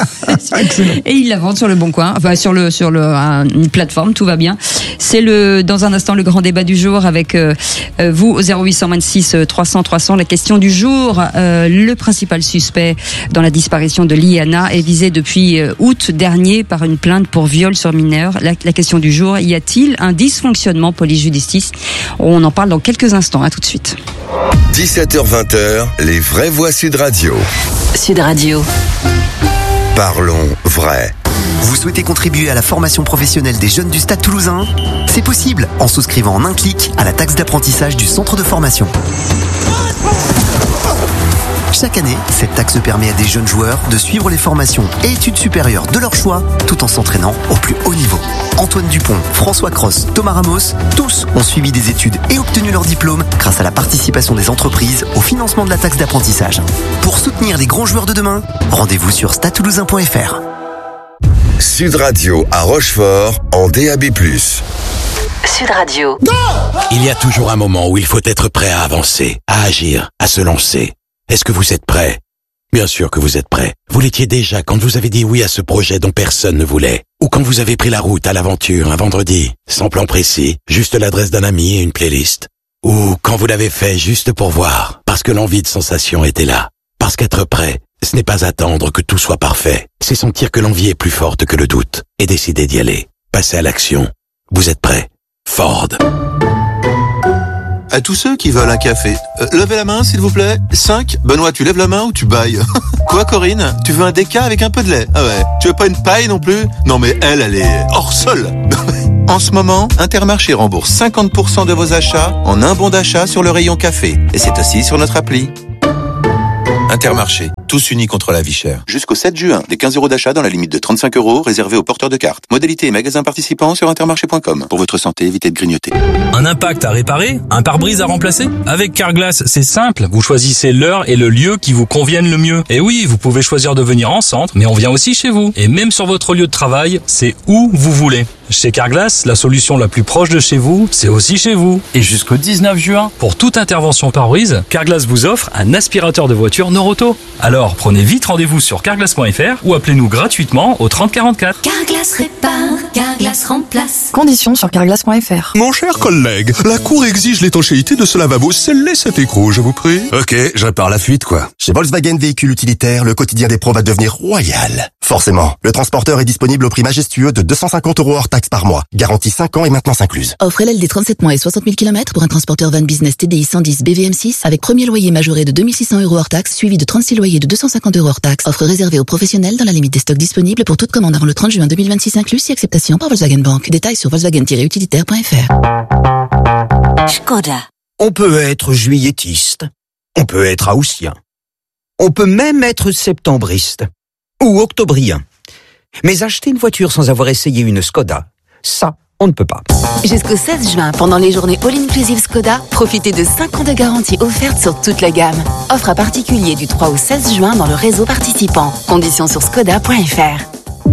Et ils la vendent sur le Bon Coin, enfin sur une plateforme, tout va bien. C'est dans un instant le grand débat du jour avec vous au 0826 300 300. La question du jour, le principal suspect dans la disparition de Liana est visé depuis août dernier par une plainte pour viol sur mineur. La question du jour, y a-t-il un dysfonctionnement police-justice? On en parle dans quelques instants. À tout de suite. 17h-20h, les vraies voix Sud Radio. Sud Radio. Parlons vrai. Vous souhaitez contribuer à la formation professionnelle des jeunes du Stade Toulousain? C'est possible en souscrivant en un clic à la taxe d'apprentissage du centre de formation. Chaque année, cette taxe permet à des jeunes joueurs de suivre les formations et études supérieures de leur choix tout en s'entraînant au plus haut niveau. Antoine Dupont, François Cross, Thomas Ramos, tous ont suivi des études et obtenu leur diplôme grâce à la participation des entreprises au financement de la taxe d'apprentissage. Pour soutenir les grands joueurs de demain, rendez-vous sur stadetoulousain.fr. Sud Radio à Rochefort en DAB+. Sud Radio. Il y a toujours un moment où il faut être prêt à avancer, à agir, à se lancer. Est-ce que vous êtes prêt? Bien sûr que vous êtes prêt. Vous l'étiez déjà quand vous avez dit oui à ce projet dont personne ne voulait. Ou quand vous avez pris la route à l'aventure un vendredi, sans plan précis, juste l'adresse d'un ami et une playlist. Ou quand vous l'avez fait juste pour voir, parce que l'envie de sensation était là. Parce qu'être prêt, ce n'est pas attendre que tout soit parfait. C'est sentir que l'envie est plus forte que le doute et décider d'y aller. Passer à l'action. Vous êtes prêt? Ford. À tous ceux qui veulent un café, levez la main s'il vous plaît. 5. Benoît, tu lèves la main ou tu bailles? Quoi Corinne? Tu veux un déca avec un peu de lait? Ah ouais. Tu veux pas une paille non plus? Non mais elle est hors sol. En ce moment, Intermarché rembourse 50% de vos achats en un bon d'achat sur le rayon café. Et c'est aussi sur notre appli. Intermarché, tous unis contre la vie chère. Jusqu'au 7 juin, des 15 € d'achat dans la limite de 35 € réservés aux porteurs de cartes. Modalité et magasins participants sur intermarché.com. Pour votre santé, évitez de grignoter. Un impact à réparer? Un pare-brise à remplacer? Avec Carglass, c'est simple. Vous choisissez l'heure et le lieu qui vous conviennent le mieux. Et oui, vous pouvez choisir de venir en centre, mais on vient aussi chez vous. Et même sur votre lieu de travail, c'est où vous voulez. Chez Carglass, la solution la plus proche de chez vous, c'est aussi chez vous. Et jusqu'au 19 juin, pour toute intervention pare-brise, Carglass vous offre un aspirateur de voiture Noroto. Alors, prenez vite rendez-vous sur carglass.fr ou appelez-nous gratuitement au 30 44. Carglass répare, Carglass remplace. Conditions sur carglass.fr. Mon cher collègue, la Cour exige l'étanchéité de ce lavabo. Scellez cet écrou, je vous prie. Ok, je répare la fuite, quoi. Chez Volkswagen Véhicules Utilitaires, le quotidien des pros va devenir royal. Forcément, le transporteur est disponible au prix majestueux de 250 € hors taxe par mois. Garantie 5 ans et maintenance incluse. Offre LLD 37 mois et 60 000 km pour un transporteur van business TDI 110 BVM6 avec premier loyer majoré de 2600 € hors taxe suivi de 36 loyers de 250 € hors taxe. Offre réservée aux professionnels dans la limite des stocks disponibles pour toute commande avant le 30 juin 2026 inclus si acceptation par Volkswagen Bank. Détails sur volkswagen-utilitaire.fr. Škoda. On peut être juillettiste. On peut être haussien. On peut même être septembriste. Ou octobrien. Mais acheter une voiture sans avoir essayé une Škoda, ça, on ne peut pas. Jusqu'au 16 juin, pendant les journées All-Inclusive Škoda, profitez de 5 ans de garantie offerte sur toute la gamme. Offre à particulier du 3 au 16 juin dans le réseau participant. Conditions sur škoda.fr.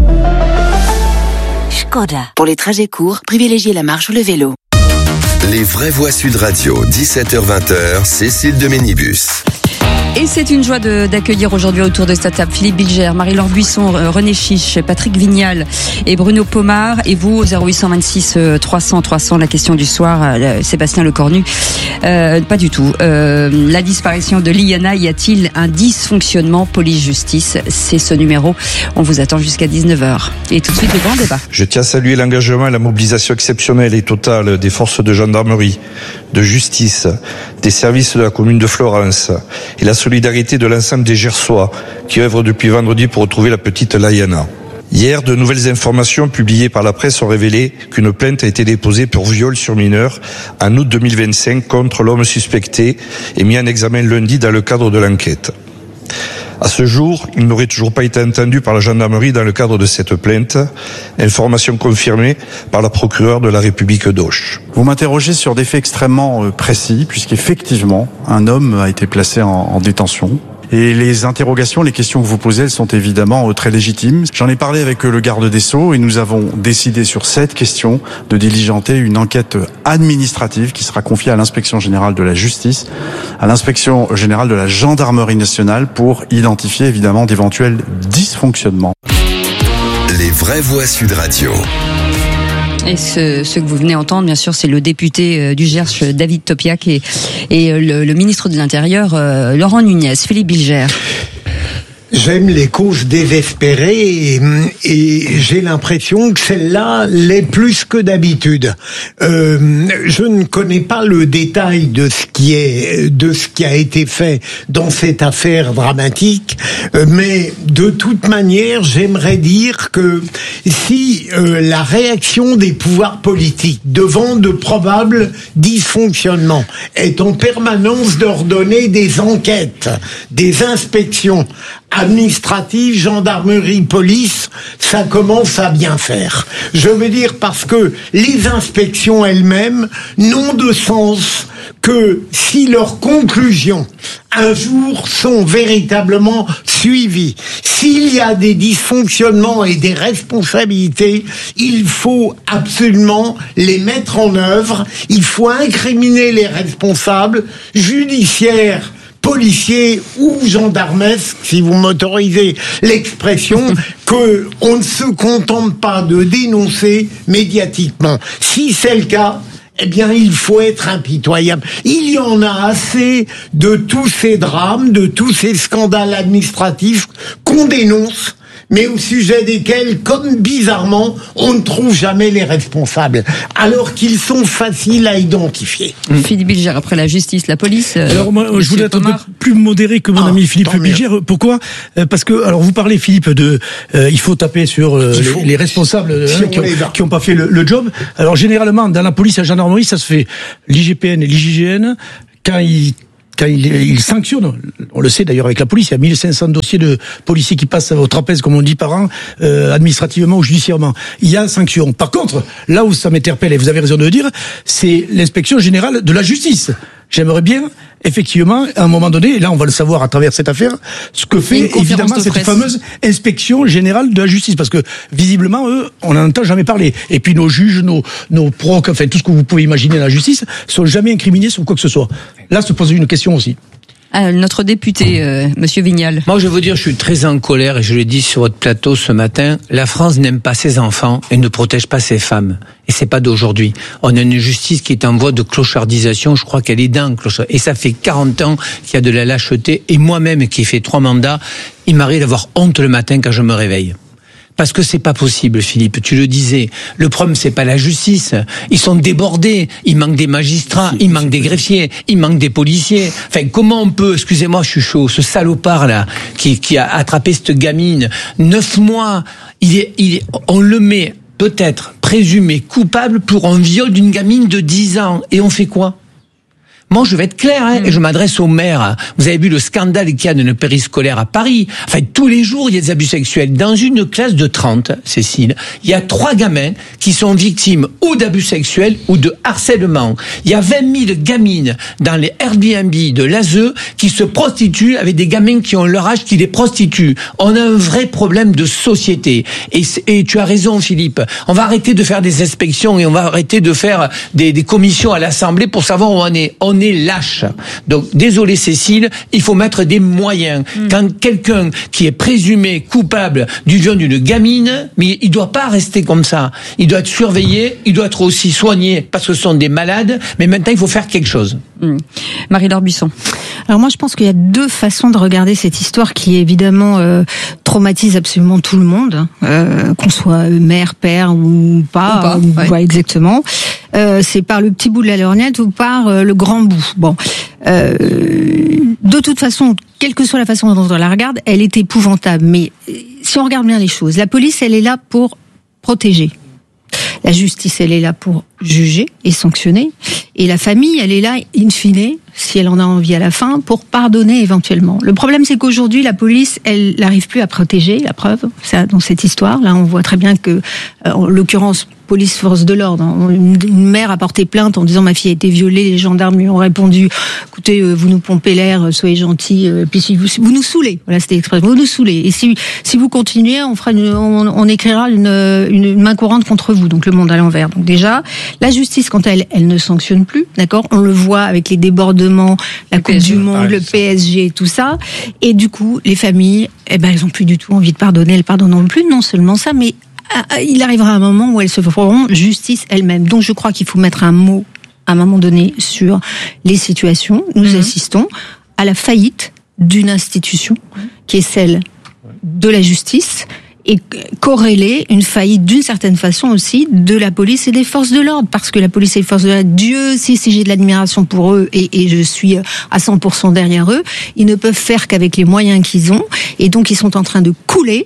Škoda. Pour les trajets courts, privilégiez la marche ou le vélo. Les vraies voix Sud Radio, 17h-20h, Cécile de Ménibus. Et c'est une joie d'accueillir aujourd'hui autour de cette table Philippe Bilger, Marie-Laure Buisson, René Chiche, Patrick Vignal et Bruno Pomar. Et vous, au 0826 300 300, la question du soir, Sébastien Lecornu. Pas du tout. La disparition de Liana, y a-t-il un dysfonctionnement police-justice? C'est ce numéro. On vous attend jusqu'à 19h. Et tout de suite, le grand débat. Je tiens à saluer l'engagement et la mobilisation exceptionnelle et totale des forces de gendarmerie, de justice, des services de la commune de Florence et la solidarité de l'ensemble des Gersois qui œuvrent depuis vendredi pour retrouver la petite Liana. Hier, de nouvelles informations publiées par la presse ont révélé qu'une plainte a été déposée pour viol sur mineur en août 2025 contre l'homme suspecté et mis en examen lundi dans le cadre de l'enquête. À ce jour, il n'aurait toujours pas été entendu par la gendarmerie dans le cadre de cette plainte, information confirmée par la procureure de la République d'Auch. Vous m'interrogez sur des faits extrêmement précis, puisqu'effectivement, un homme a été placé en détention. Et les interrogations, les questions que vous posez, elles sont évidemment très légitimes. J'en ai parlé avec le garde des Sceaux et nous avons décidé sur cette question de diligenter une enquête administrative qui sera confiée à l'Inspection générale de la justice, à l'Inspection générale de la gendarmerie nationale pour identifier évidemment d'éventuels dysfonctionnements. Les vraies voix Sud Radio. Et ce que vous venez entendre, bien sûr, c'est le député du Gers, David Topiak, et le ministre de l'Intérieur, Laurent Nunez. Philippe Bilger. J'aime les causes désespérées et j'ai l'impression que celle-là l'est plus que d'habitude. Je ne connais pas le détail de ce qui a été fait dans cette affaire dramatique, mais de toute manière, j'aimerais dire que si la réaction des pouvoirs politiques devant de probables dysfonctionnements est en permanence d'ordonner des enquêtes, des inspections, administrative, gendarmerie, police, ça commence à bien faire. Je veux dire parce que les inspections elles-mêmes n'ont de sens que si leurs conclusions un jour sont véritablement suivies. S'il y a des dysfonctionnements et des responsabilités, il faut absolument les mettre en œuvre, il faut incriminer les responsables judiciaires, policiers ou gendarmesques, si vous m'autorisez l'expression, que on ne se contente pas de dénoncer médiatiquement. Si c'est le cas, eh bien, il faut être impitoyable. Il y en a assez de tous ces drames, de tous ces scandales administratifs qu'on dénonce, mais au sujet desquels, comme bizarrement, on ne trouve jamais les responsables, alors qu'ils sont faciles à identifier. Philippe Bilger, après la justice, la police. Alors moi, je voulais être un peu plus modéré que mon ami Philippe Bilger. Pourquoi ? Parce que, alors vous parlez, Philippe, de il faut taper sur les responsables qui n'ont pas fait le job. Alors généralement, dans la police et la gendarmerie, ça se fait l'IGPN et l'IGGN quand ils sanctionnent, on le sait d'ailleurs avec la police, il y a 1500 dossiers de policiers qui passent au trapèze, comme on dit, par an, administrativement ou judiciairement. Il y a sanction. Par contre, là où ça m'interpelle, et vous avez raison de le dire, c'est l'inspection générale de la justice. J'aimerais bien, effectivement, à un moment donné, et là on va le savoir à travers cette affaire, ce que fait évidemment cette fameuse inspection générale de la justice, parce que visiblement, eux, on n'en entend jamais parler. Et puis nos juges, nos procs, enfin tout ce que vous pouvez imaginer dans la justice, sont jamais incriminés sur quoi que ce soit. Là se pose une question aussi. Notre député, Monsieur Vignal. Moi, je veux dire, je suis très en colère et je l'ai dit sur votre plateau ce matin. La France n'aime pas ses enfants et ne protège pas ses femmes. Et c'est pas d'aujourd'hui. On a une justice qui est en voie de clochardisation. Je crois qu'elle est dans clochard. Et ça fait 40 ans qu'il y a de la lâcheté. Et moi-même, qui ai fait 3 mandats, il m'arrive d'avoir honte le matin quand je me réveille. Parce que c'est pas possible, Philippe, tu le disais. Le problème, c'est pas la justice. Ils sont débordés. Il manque des magistrats, il manque des greffiers, il manque des policiers. Enfin, comment on peut, excusez-moi, je suis chaud, ce salopard-là, qui a attrapé cette gamine, 9 mois, on le met peut-être présumé coupable pour un viol d'une gamine de 10 ans. Et on fait quoi ? Moi, je vais être clair, et je m'adresse au maire. Vous avez vu le scandale qu'il y a d'une périscolaire à Paris. Enfin, tous les jours, il y a des abus sexuels. Dans une classe de 30, Cécile, il y a 3 gamins qui sont victimes ou d'abus sexuels ou de harcèlement. Il y a 20 000 gamines dans les Airbnb de l'ASE qui se prostituent avec des gamins qui ont leur âge qui les prostituent. On a un vrai problème de société. Et tu as raison, Philippe. On va arrêter de faire des inspections et on va arrêter de faire des commissions à l'Assemblée pour savoir où on est. On est lâche. Donc, désolé Cécile, il faut mettre des moyens. Quand quelqu'un qui est présumé coupable du viol d'une gamine, mais il doit pas rester comme ça. Il doit être surveillé, il doit être aussi soigné parce que ce sont des malades, mais maintenant il faut faire quelque chose. Marie-Laure Buisson. Alors moi je pense qu'il y a 2 façons de regarder cette histoire qui évidemment traumatise absolument tout le monde, qu'on soit mère, père ou pas, ouais, exactement. C'est par le petit bout de la lorgnette ou par le grand bout. Bon, de toute façon, quelle que soit la façon dont on la regarde, elle est épouvantable. Mais si on regarde bien les choses, la police, elle est là pour protéger. La justice, elle est là pour juger et sanctionner. Et la famille, elle est là, in fine, si elle en a envie à la fin, pour pardonner éventuellement. Le problème, c'est qu'aujourd'hui, la police, elle n'arrive plus à protéger, la preuve, ça, dans cette histoire. Là, on voit très bien que, en l'occurrence, police, force de l'ordre, une mère a porté plainte en disant ma fille a été violée, les gendarmes lui ont répondu écoutez, vous nous pompez l'air, soyez gentils, puis si vous nous saoulez, voilà, c'était l'expression, vous nous saoulez, et si vous continuez, on écrira une main courante contre vous, donc le monde à l'envers. Donc déjà, la justice, quand elle ne sanctionne plus, d'accord, on le voit avec les débordements, la Coupe du Monde, le PSG, tout ça, et du coup, les familles, elles ont plus du tout envie de pardonner, elles pardonneront plus, non seulement ça, mais il arrivera un moment où elles se feront justice elles-mêmes. Donc je crois qu'il faut mettre un mot à un moment donné sur les situations. Nous assistons à la faillite d'une institution qui est celle de la justice et corréler une faillite d'une certaine façon aussi de la police et des forces de l'ordre, parce que la police et les forces de l'ordre, Dieu sait si j'ai de l'admiration pour eux et je suis à 100% derrière eux, ils ne peuvent faire qu'avec les moyens qu'ils ont et donc ils sont en train de couler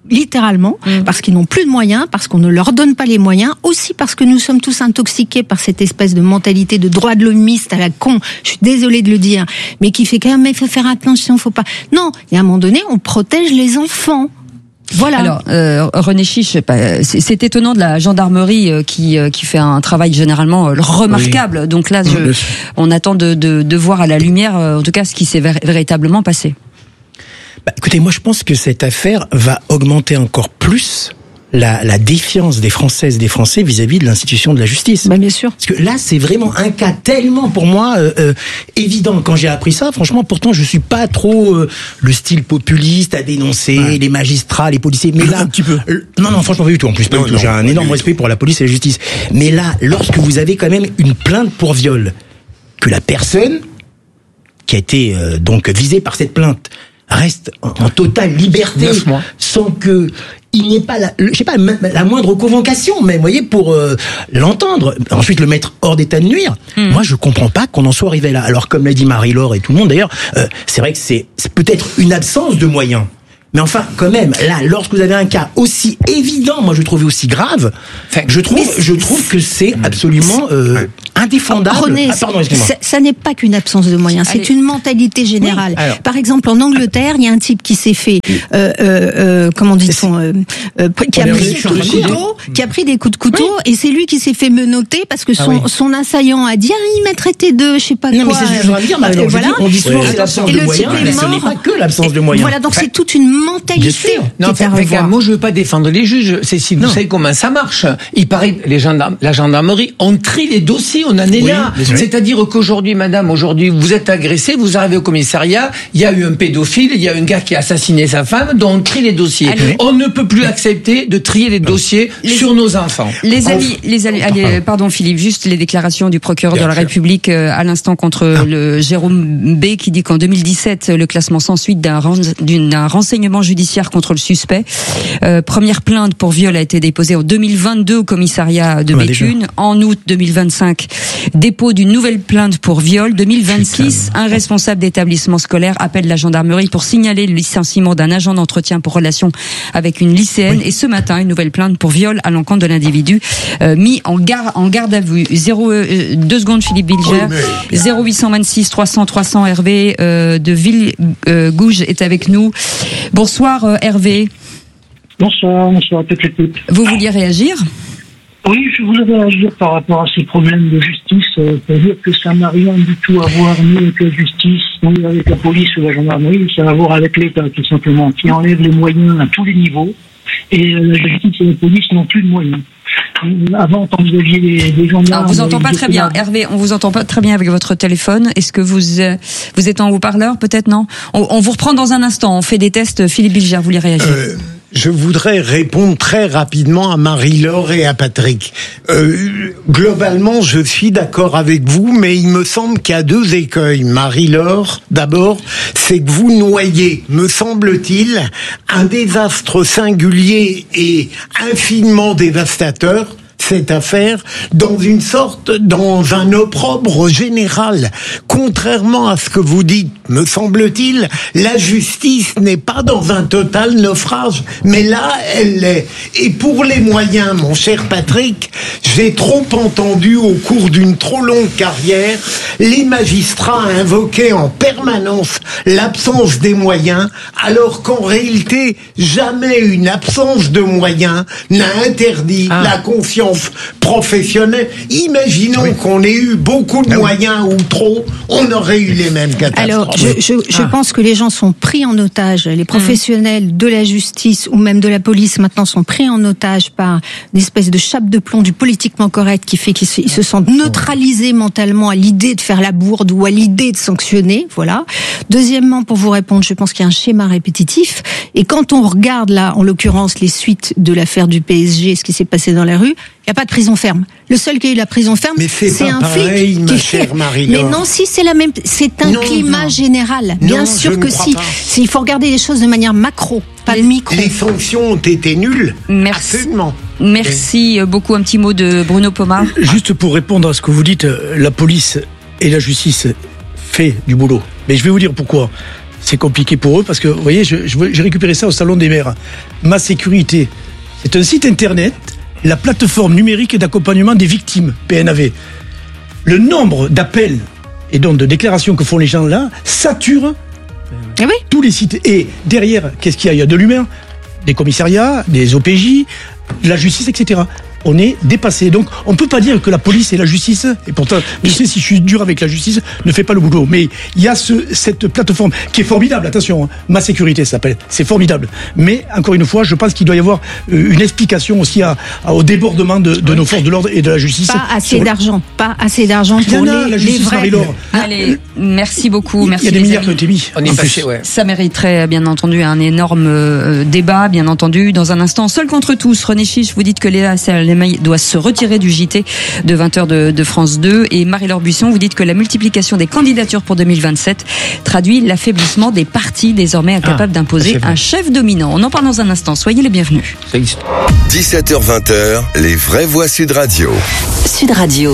littéralement, parce qu'ils n'ont plus de moyens, parce qu'on ne leur donne pas les moyens, aussi parce que nous sommes tous intoxiqués par cette espèce de mentalité de droit de l'homiste à la con, je suis désolée de le dire, mais qui fait quand même, il faut faire attention, faut pas... Non, il y a un moment donné, on protège les enfants. Voilà. Alors, René Chiche, c'est étonnant de la gendarmerie qui fait un travail généralement remarquable. Oui. Donc là, on attend de voir à la lumière, en tout cas, ce qui s'est véritablement passé. Écoutez, moi je pense que cette affaire va augmenter encore plus la défiance des Françaises et des Français vis-à-vis de l'institution de la justice. Bien sûr. Parce que là, c'est vraiment un cas tellement pour moi évident. Quand j'ai appris ça, franchement, pourtant, je suis pas trop le style populiste à dénoncer les magistrats, les policiers. Mais là, un petit peu. Non, franchement, pas du tout. En plus, pas du tout. J'ai un énorme respect pour la police et la justice. Mais là, lorsque vous avez quand même une plainte pour viol, que la personne qui a été donc visée par cette plainte reste en totale liberté, sans que il n'y ait pas la moindre convocation, même, vous voyez, pour l'entendre. Ensuite, le mettre hors d'état de nuire. Moi, je comprends pas qu'on en soit arrivé là. Alors, comme l'a dit Marie-Laure et tout le monde, d'ailleurs, c'est vrai que c'est peut-être une absence de moyens. Mais enfin, quand même, là, lorsque vous avez un cas aussi évident, moi je trouve aussi grave, je trouve que c'est absolument indéfendable. René, ça n'est pas qu'une absence de moyens, c'est une mentalité générale. Oui, par exemple, en Angleterre, il y a un type qui s'est fait, comment dit-on, qui a pris des coups de couteau, et c'est lui qui s'est fait menotter parce que son assaillant a dit, il m'a traité de, je sais pas quoi. Non, mais c'est ce que je voudrais dire, maintenant. Voilà. On dit souvent que c'est l'absence de moyens, mais ce n'est pas que l'absence de moyens. Voilà, donc c'est toute une mentalité. Non, moi je veux pas défendre les juges, Cécile, vous savez comment ça marche. Il paraît que la gendarmerie, on trie les dossiers, on en est là. C'est-à-dire qu'aujourd'hui, madame, vous êtes agressée, vous arrivez au commissariat, il y a eu un pédophile, il y a un gars qui a assassiné sa femme, donc on trie les dossiers. On ne peut plus accepter de trier les dossiers sur nos enfants. Les amis, pardon Philippe, juste les déclarations du procureur de la République à l'instant contre le Jérôme B qui dit qu'en 2017, le classement sans suite d'un renseignement judiciaire contre le suspect. Première plainte pour viol a été déposée en 2022 au commissariat de Béthune. En août 2025, dépôt d'une nouvelle plainte pour viol. 2026, un responsable d'établissement scolaire appelle la gendarmerie pour signaler le licenciement d'un agent d'entretien pour relation avec une lycéenne. Et ce matin, une nouvelle plainte pour viol à l'encontre de l'individu mis en garde à vue. 2 secondes, Philippe Bilger. 0826 300 300 Hervé de Villegouge est avec nous. Bonsoir Hervé. Bonsoir à toute l'équipe. Vous vouliez réagir ? Oui, je voulais réagir par rapport à ces problèmes de justice, pour dire que ça n'a rien du tout à voir ni avec la justice, ni avec la police ou la gendarmerie, ça a à voir avec l'État tout simplement, qui enlève les moyens à tous les niveaux, et la justice et la police n'ont plus de moyens. Avant, quand vous aviez des gendarmes... On vous entend pas très bien, Hervé, on vous entend pas très bien avec votre téléphone. Est-ce que vous êtes en haut-parleur, peut-être, non ? On vous reprend dans un instant, on fait des tests. Philippe Bilger, vous voulez réagir ? Je voudrais répondre très rapidement à Marie-Laure et à Patrick. Globalement, je suis d'accord avec vous, mais il me semble qu'il y a 2 écueils. Marie-Laure, d'abord, c'est que vous noyez, me semble-t-il, un désastre singulier et infiniment dévastateur, cette affaire, dans un opprobre général. Contrairement à ce que vous dites, me semble-t-il, la justice n'est pas dans un total naufrage, mais là, elle l'est. Et pour les moyens, mon cher Patrick, j'ai trop entendu au cours d'une trop longue carrière les magistrats invoquer en permanence l'absence des moyens, alors qu'en réalité, jamais une absence de moyens n'a interdit la confiance professionnelle. Imaginons qu'on ait eu beaucoup de moyens ou trop, on aurait eu les mêmes catastrophes. Alors, je pense que les gens sont pris en otage, les professionnels de la justice ou même de la police maintenant sont pris en otage par une espèce de chape de plomb du politiquement correct qui fait qu'ils se sentent neutralisés mentalement à l'idée de faire la bourde ou à l'idée de sanctionner, voilà. Deuxièmement, pour vous répondre, je pense qu'il y a un schéma répétitif et quand on regarde là, en l'occurrence, les suites de l'affaire du PSG, ce qui s'est passé dans la rue, il n'y a pas de prison ferme. Le seul qui a eu la prison ferme, c'est un flic. Ma chère Marie-Laure. Mais non, si c'est la même, c'est un climat général. Bien sûr que si. Il faut regarder les choses de manière macro, pas le micro. Les sanctions ont été nulles. Merci. Absolument. Merci beaucoup. Un petit mot de Bruno Pomar. Juste pour répondre à ce que vous dites, la police et la justice fait du boulot. Mais je vais vous dire pourquoi. c'est compliqué pour eux parce que, vous voyez, j'ai récupéré ça au Salon des maires. Ma sécurité, c'est un site internet, la plateforme numérique d'accompagnement des victimes, PNAV. Le nombre d'appels et donc de déclarations que font les gens là sature tous les sites. Et derrière, qu'est-ce qu'il y a ? Il y a de l'humain, des commissariats, des OPJ, la justice, etc. On est dépassé. Donc, on ne peut pas dire que la police et la justice, et pourtant, je sais, si je suis dur avec la justice, ne fait pas le boulot. Mais il y a cette plateforme qui est formidable, attention, Ma sécurité, ça s'appelle. C'est formidable. Mais, encore une fois, je pense qu'il doit y avoir une explication aussi au débordement de nos forces de l'ordre et de la justice. Pas assez d'argent pour les vrais. Allez, merci beaucoup. Merci. Il y a des milliards qui ont été mis. On est fâchés, ouais. Ça mériterait, bien entendu, un énorme débat, bien entendu. Dans un instant, Seul contre tous, René Chiche, vous dites que Léa Salamé doit se retirer du JT de 20h de France 2. Et Marie-Laure Buisson, vous dites que la multiplication des candidatures pour 2027 traduit l'affaiblissement des partis désormais incapables d'imposer un chef dominant. On en parle dans un instant. Soyez les bienvenus. 17h-20h, les vraies voix Sud Radio. Sud Radio.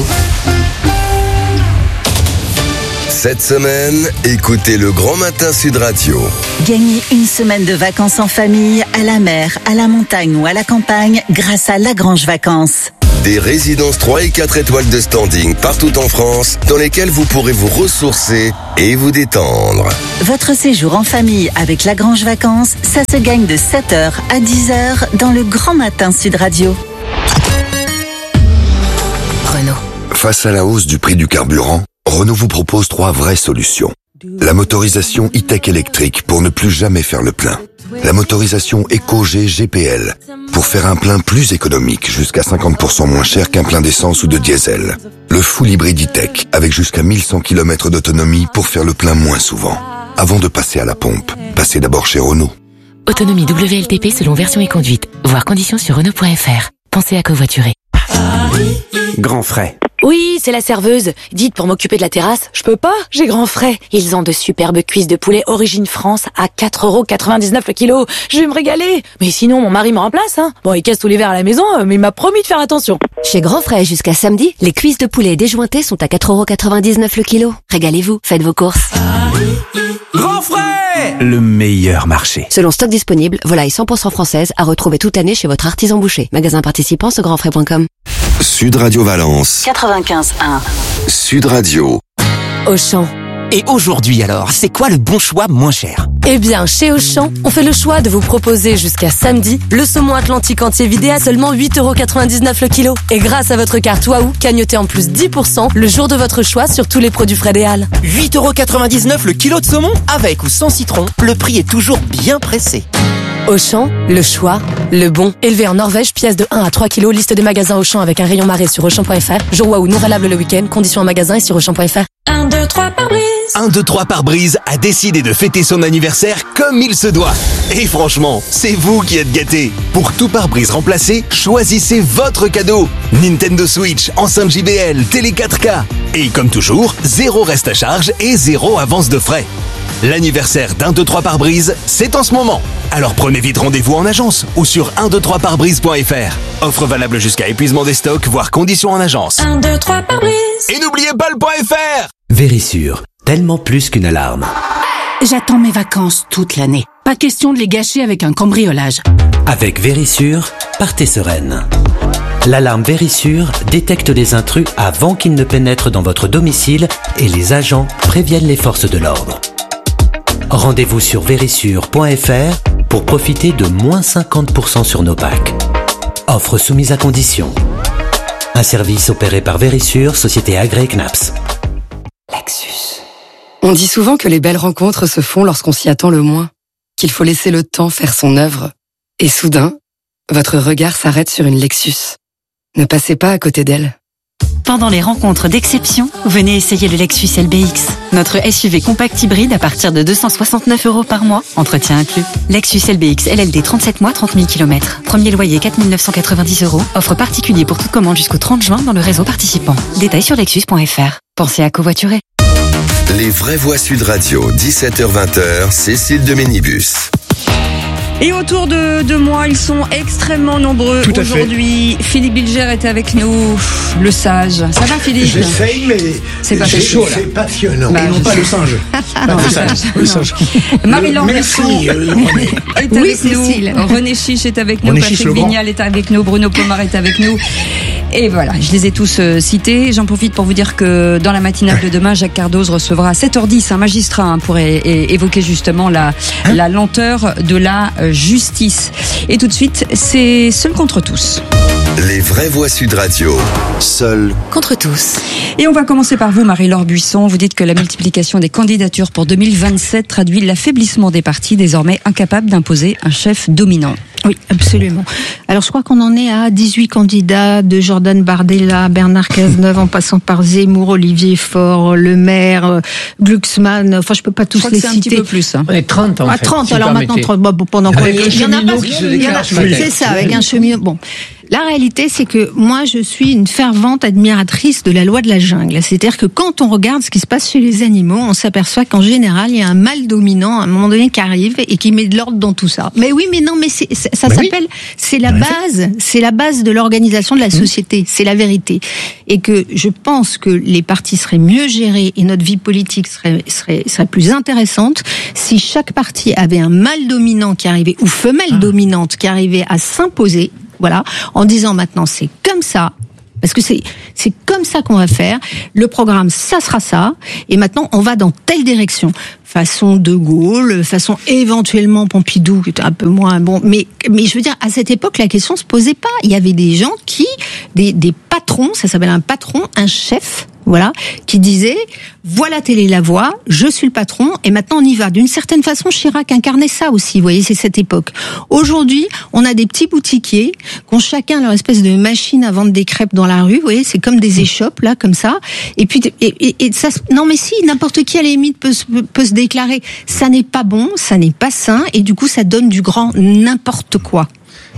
Cette semaine, écoutez le Grand Matin Sud Radio. Gagnez une semaine de vacances en famille, à la mer, à la montagne ou à la campagne grâce à Lagrange Vacances. Des résidences 3 et 4 étoiles de standing partout en France dans lesquelles vous pourrez vous ressourcer et vous détendre. Votre séjour en famille avec Lagrange Vacances, ça se gagne de 7h à 10h dans le Grand Matin Sud Radio. Renault. Face à la hausse du prix du carburant, Renault vous propose 3 vraies solutions. La motorisation e-tech électrique pour ne plus jamais faire le plein. La motorisation EcoG GPL pour faire un plein plus économique, jusqu'à 50% moins cher qu'un plein d'essence ou de diesel. Le full hybride e-tech avec jusqu'à 1100 km d'autonomie pour faire le plein moins souvent. Avant de passer à la pompe, passez d'abord chez Renault. Autonomie WLTP selon version et conduite. Voir conditions sur Renault.fr. Pensez à covoiturer. Grand frais. Oui, c'est la serveuse. Dites, pour m'occuper de la terrasse, je peux pas, j'ai grand frais. Ils ont de superbes cuisses de poulet origine France à 4,99€ le kilo. Je vais me régaler. Mais sinon, mon mari me remplace, hein. Bon, il casse tous les verres à la maison, mais il m'a promis de faire attention. Chez Grand Frais, jusqu'à samedi, les cuisses de poulet déjointées sont à 4,99€ le kilo. Régalez-vous, faites vos courses. Grand Frais, le meilleur marché. Selon stock disponible, volaille 100% française à retrouver toute l'année chez votre artisan boucher. Magasin participant sur grandfrais.com. Sud Radio Valence. 95.1. Sud Radio. Auchan. Et aujourd'hui alors, c'est quoi le bon choix moins cher ? Eh bien, chez Auchan, on fait le choix de vous proposer jusqu'à samedi le saumon atlantique entier vidé à seulement 8,99€ le kilo. Et grâce à votre carte Waouh, cagnotez en plus 10% le jour de votre choix sur tous les produits frais des Halles. 8,99€ le kilo de saumon ? Avec ou sans citron, le prix est toujours bien pressé. Auchan, le choix, le bon. Élevé en Norvège, pièce de 1 à 3 kilos, liste des magasins Auchan avec un rayon marée sur Auchan.fr. Jour Waouh non valable le week-end, conditions en magasin et sur Auchan.fr. 1, 2, 3 par brise. 1, 2, 3 par brise a décidé de fêter son anniversaire comme il se doit. Et franchement, c'est vous qui êtes gâtés. Pour tout pare-brise remplacé, choisissez votre cadeau. Nintendo Switch, enceinte JBL, télé 4K. Et comme toujours, 0 reste à charge et 0 avance de frais. L'anniversaire d'1, 2, 3 par brise, c'est en ce moment. Alors prenez vite rendez-vous en agence ou sur 123parbrise.fr. Offre valable jusqu'à épuisement des stocks, voire conditions en agence. 1, 2, 3 par brise. Et n'oubliez pas le .fr. Vérissure, tellement plus qu'une alarme. J'attends mes vacances toute l'année. Pas question de les gâcher avec un cambriolage. Avec Vérissure, partez sereine. L'alarme Vérissure détecte les intrus avant qu'ils ne pénètrent dans votre domicile et les agents préviennent les forces de l'ordre. Rendez-vous sur vérissure.fr pour profiter de moins 50% sur nos packs. Offre soumise à condition. Un service opéré par Vérissure, société agréée CNAPS. Lexus. On dit souvent que les belles rencontres se font lorsqu'on s'y attend le moins, qu'il faut laisser le temps faire son œuvre. Et soudain, votre regard s'arrête sur une Lexus. Ne passez pas à côté d'elle. Pendant les rencontres d'exception, venez essayer le Lexus LBX. Notre SUV compact hybride à partir de 269€ par mois, entretien inclus. Lexus LBX LLD 37 mois, 30 000 km. Premier loyer 4 990€. Offre particulier pour toute commande jusqu'au 30 juin dans le réseau participant. Détails sur lexus.fr. Pensez à covoiturer. Les vraies voix Sud Radio, 17h-20h, Cécile de Ménibus. Et autour de moi, ils sont extrêmement nombreux aujourd'hui. Philippe Bilger était avec nous, le sage. Ça va, Philippe? J'essaye, mais c'est chaud, c'est passionnant. Et non pas le singe. Non, le singe. Marie-Laure Merci, René est avec nous. René Chiche est avec nous. Patrick Vignal est avec nous. Bruno Pomar est avec nous. Et voilà, je les ai tous cités. J'en profite pour vous dire que dans la matinale de demain, Jacques Cardoz recevra à 7h10 un magistrat pour évoquer justement la lenteur de la justice. Et tout de suite, c'est Seul contre tous. Les vraies voix Sud Radio. Seul contre tous. Et on va commencer par vous, Marie-Laure Buisson. Vous dites que la multiplication des candidatures pour 2027 traduit l'affaiblissement des partis désormais incapables d'imposer un chef dominant. Oui, absolument. Alors, je crois qu'on en est à 18 candidats, de Jordan Bardella, Bernard Cazeneuve, en passant par Zemmour, Olivier Faure, Le Maire, Glucksmann. Enfin, je peux pas tous les citer. C'est un petit peu plus. On est 30 en fait. 30, alors maintenant 30. Bon, pendant qu'on il y en a pas. C'est ça, avec un cheminot. Bon. La réalité, c'est que moi, je suis une fervente admiratrice de la loi de la jungle. C'est-à-dire que quand on regarde ce qui se passe chez les animaux, on s'aperçoit qu'en général, il y a un mâle dominant à un moment donné qui arrive et qui met de l'ordre dans tout ça. Mais oui, mais non, mais ça s'appelle, c'est la base de l'organisation de la société. C'est la vérité. Et que je pense que les partis seraient mieux gérés et notre vie politique serait plus intéressante si chaque parti avait un mâle dominant qui arrivait, ou femelle dominante qui arrivait à s'imposer. Voilà, en disant maintenant c'est comme ça, parce que c'est comme ça qu'on va faire. Le programme, ça sera ça, et maintenant on va dans telle direction. Façon De Gaulle, façon éventuellement Pompidou, qui était un peu moins bon. Mais je veux dire, à cette époque, la question se posait pas. Il y avait des gens des patrons, ça s'appelle un patron, un chef. Voilà, qui disait, voilà telle est la voie, je suis le patron, et maintenant on y va. D'une certaine façon, Chirac incarnait ça aussi, vous voyez, c'est cette époque. Aujourd'hui, on a des petits boutiquiers qui ont chacun leur espèce de machine à vendre des crêpes dans la rue, vous voyez, c'est comme des échoppes, là, comme ça. Et puis, et ça, non mais si, n'importe qui à la limite peut se déclarer. Ça n'est pas bon, ça n'est pas sain, et du coup, ça donne du grand n'importe quoi.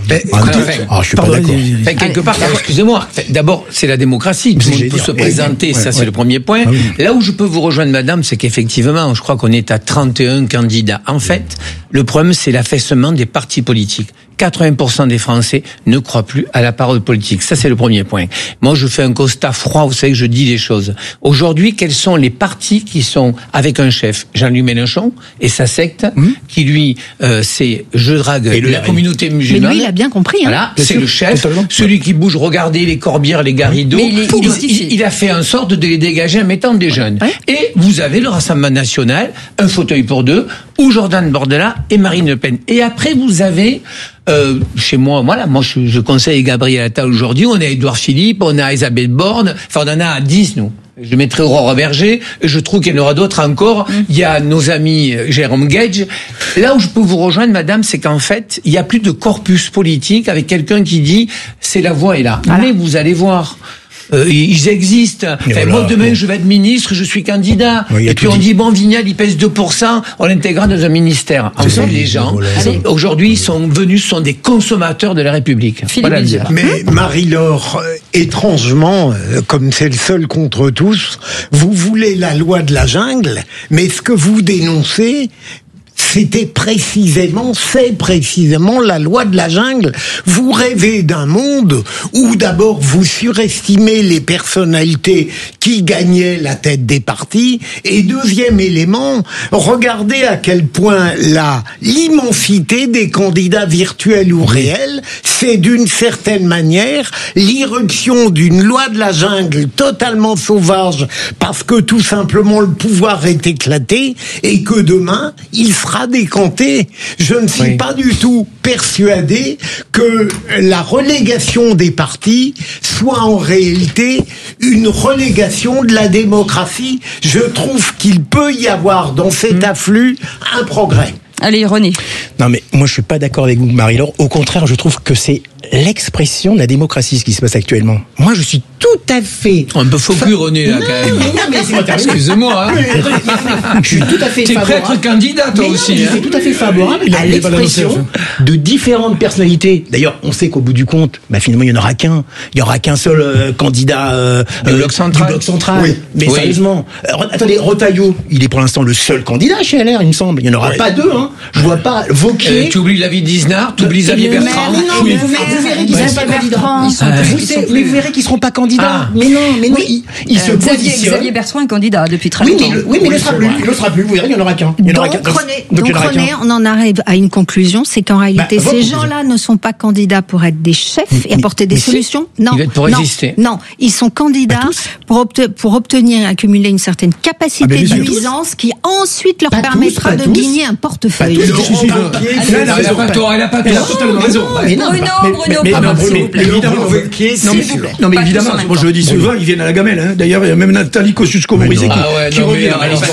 Je suis pas d'accord. Quelque part, excusez-moi. D'abord, c'est la démocratie. Tout le monde peut se présenter. Ça, c'est le premier point. Ah, oui. Là où je peux vous rejoindre, madame, c'est qu'effectivement, je crois qu'on est à 31 candidats. En fait, le problème, c'est l'affaissement des partis politiques. 80% des Français ne croient plus à la parole politique. Ça, c'est le premier point. Moi, je fais un constat froid. Vous savez que je dis les choses. Aujourd'hui, quels sont les partis qui sont avec un chef? Jean-Luc Mélenchon et sa secte, qui lui, c'est je drague la communauté musulmane. Mais lui, il a bien compris. Voilà, c'est le chef, celui qui bouge. Regardez les Corbières, les Garrido. Il a fait en sorte de les dégager en mettant des jeunes. Ouais. Et vous avez le Rassemblement national, un fauteuil pour deux, ou Jordan Bardella et Marine Le Pen. Et après, vous avez chez moi, voilà, moi je conseille Gabriel Attal aujourd'hui, on a Édouard Philippe, on a Elisabeth Borne, enfin on en a 10 nous. Je mettrai Aurore Berger, je trouve qu'il y en aura d'autres encore. Il y a nos amis Jérôme Gage. Là où je peux vous rejoindre, madame, c'est qu'en fait, il y a plus de corpus politique avec quelqu'un qui dit c'est la voie est là. Voilà. Mais vous allez voir. Ils existent. Enfin, moi, demain, je vais être ministre, je suis candidat. Oui, et puis, on dit, bon, Vignal, il pèse 2%, on l'intégrera dans un ministère. En fait, les gens, aujourd'hui, sont des consommateurs de la République. Voilà. Mais Marie-Laure, étrangement, comme c'est le seul contre tous, vous voulez la loi de la jungle, mais ce que vous dénoncez, c'est précisément la loi de la jungle. Vous rêvez d'un monde où d'abord vous surestimez les personnalités qui gagnaient la tête des partis, et deuxième élément, regardez à quel point l'immensité des candidats virtuels ou réels, c'est d'une certaine manière l'irruption d'une loi de la jungle totalement sauvage, parce que tout simplement le pouvoir est éclaté et que demain il sera décanté. Je ne suis pas du tout persuadé que la relégation des partis soit en réalité une relégation de la démocratie. Je trouve qu'il peut y avoir dans cet afflux un progrès. Allez, René. Non, mais moi, je suis pas d'accord avec vous, Marie-Laure. Au contraire, je trouve que c'est l'expression de la démocratie, ce qui se passe actuellement. Moi, je suis tout à fait... Un peu faux cul, René, là, quand même. Non, mais laissez-moi terminer. Excuse-moi, hein. Je suis tout à fait T'es prêt à être candidat, toi aussi, je suis tout à fait favorable à l'expression de différentes personnalités. D'ailleurs, on sait qu'au bout du compte, finalement, il n'y en aura qu'un. Il n'y aura qu'un seul candidat du Bloc central. Oui. Mais sérieusement, attendez, Retailleau, il est pour l'instant le seul candidat chez LR, il me semble. Il n'y en aura pas deux, hein. Je vois pas Wauquiez. Tu oublies la vie d'Isnard, tu oublies Xavier Bertrand. Non, mais vous verrez qu'ils ne seront pas candidats. Vous verrez qu'ils ne seront pas candidats. Mais non, ils se positionnent. Xavier Bertrand est candidat depuis très longtemps. Oui, mais il ne sera plus. Vous verrez, il n'y en aura qu'un. Donc René, on en arrive à une conclusion, c'est qu'en réalité, ces gens-là ne sont pas candidats pour être des chefs et apporter des solutions. Non, pour résister. Non, ils sont candidats pour obtenir et accumuler une certaine capacité de nuisance qui ensuite leur permettra de gagner un portefeuille. Elle a pas tort, elle a totalement raison. Bruno, s'il vous plaît. Non, mais évidemment, moi je le dis souvent, ils viennent à la gamelle. D'ailleurs, il y a même Nathalie Kosciusko-Morizet qui revient.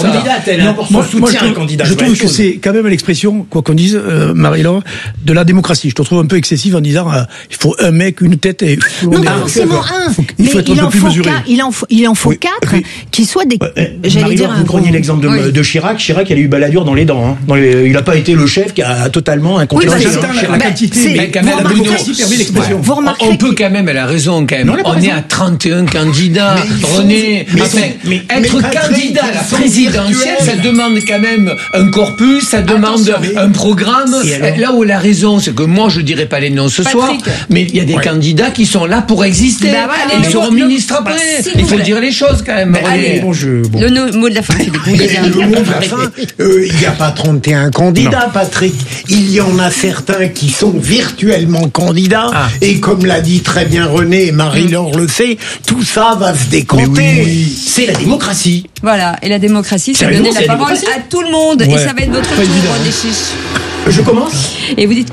Je trouve que c'est quand même l'expression, quoi qu'on dise, Marie-Laure, de la démocratie. Je te trouve un peu excessive en disant il faut un mec, une tête et... Non, pas forcément un. Il faut être un peu plus mesuré. Il en faut 4 qui soient des... J'allais dire vous preniez l'exemple de Chirac. Chirac, il a eu baladure dans les dents. Il n'a pas été le chef qui a totalement incompétent. La quantité, mais quand même, la démocratie permet l'expression. On peut quand même, elle a raison quand même. On est à 31 candidats. René, être candidat à la présidentielle, ça demande quand même un corpus, ça demande un programme. Là où elle a raison, c'est que moi je dirais pas les noms ce soir, mais il y a des candidats qui sont là pour exister. Ils seront ministres après. Il faut dire les choses quand même. Le mot de la fin, Philippe. Le mot de la fin, il n'y a pas 31 candidats, Patrick. Il y en a certains qui sont virtuellement candidats. Et comme l'a dit très bien René et Marie-Laure le sait, tout ça va se décanter. C'est la démocratie. Voilà, et la démocratie, c'est donner la parole à tout le monde. Et ça va être votre tour, des chiches. Je commence. Et vous dites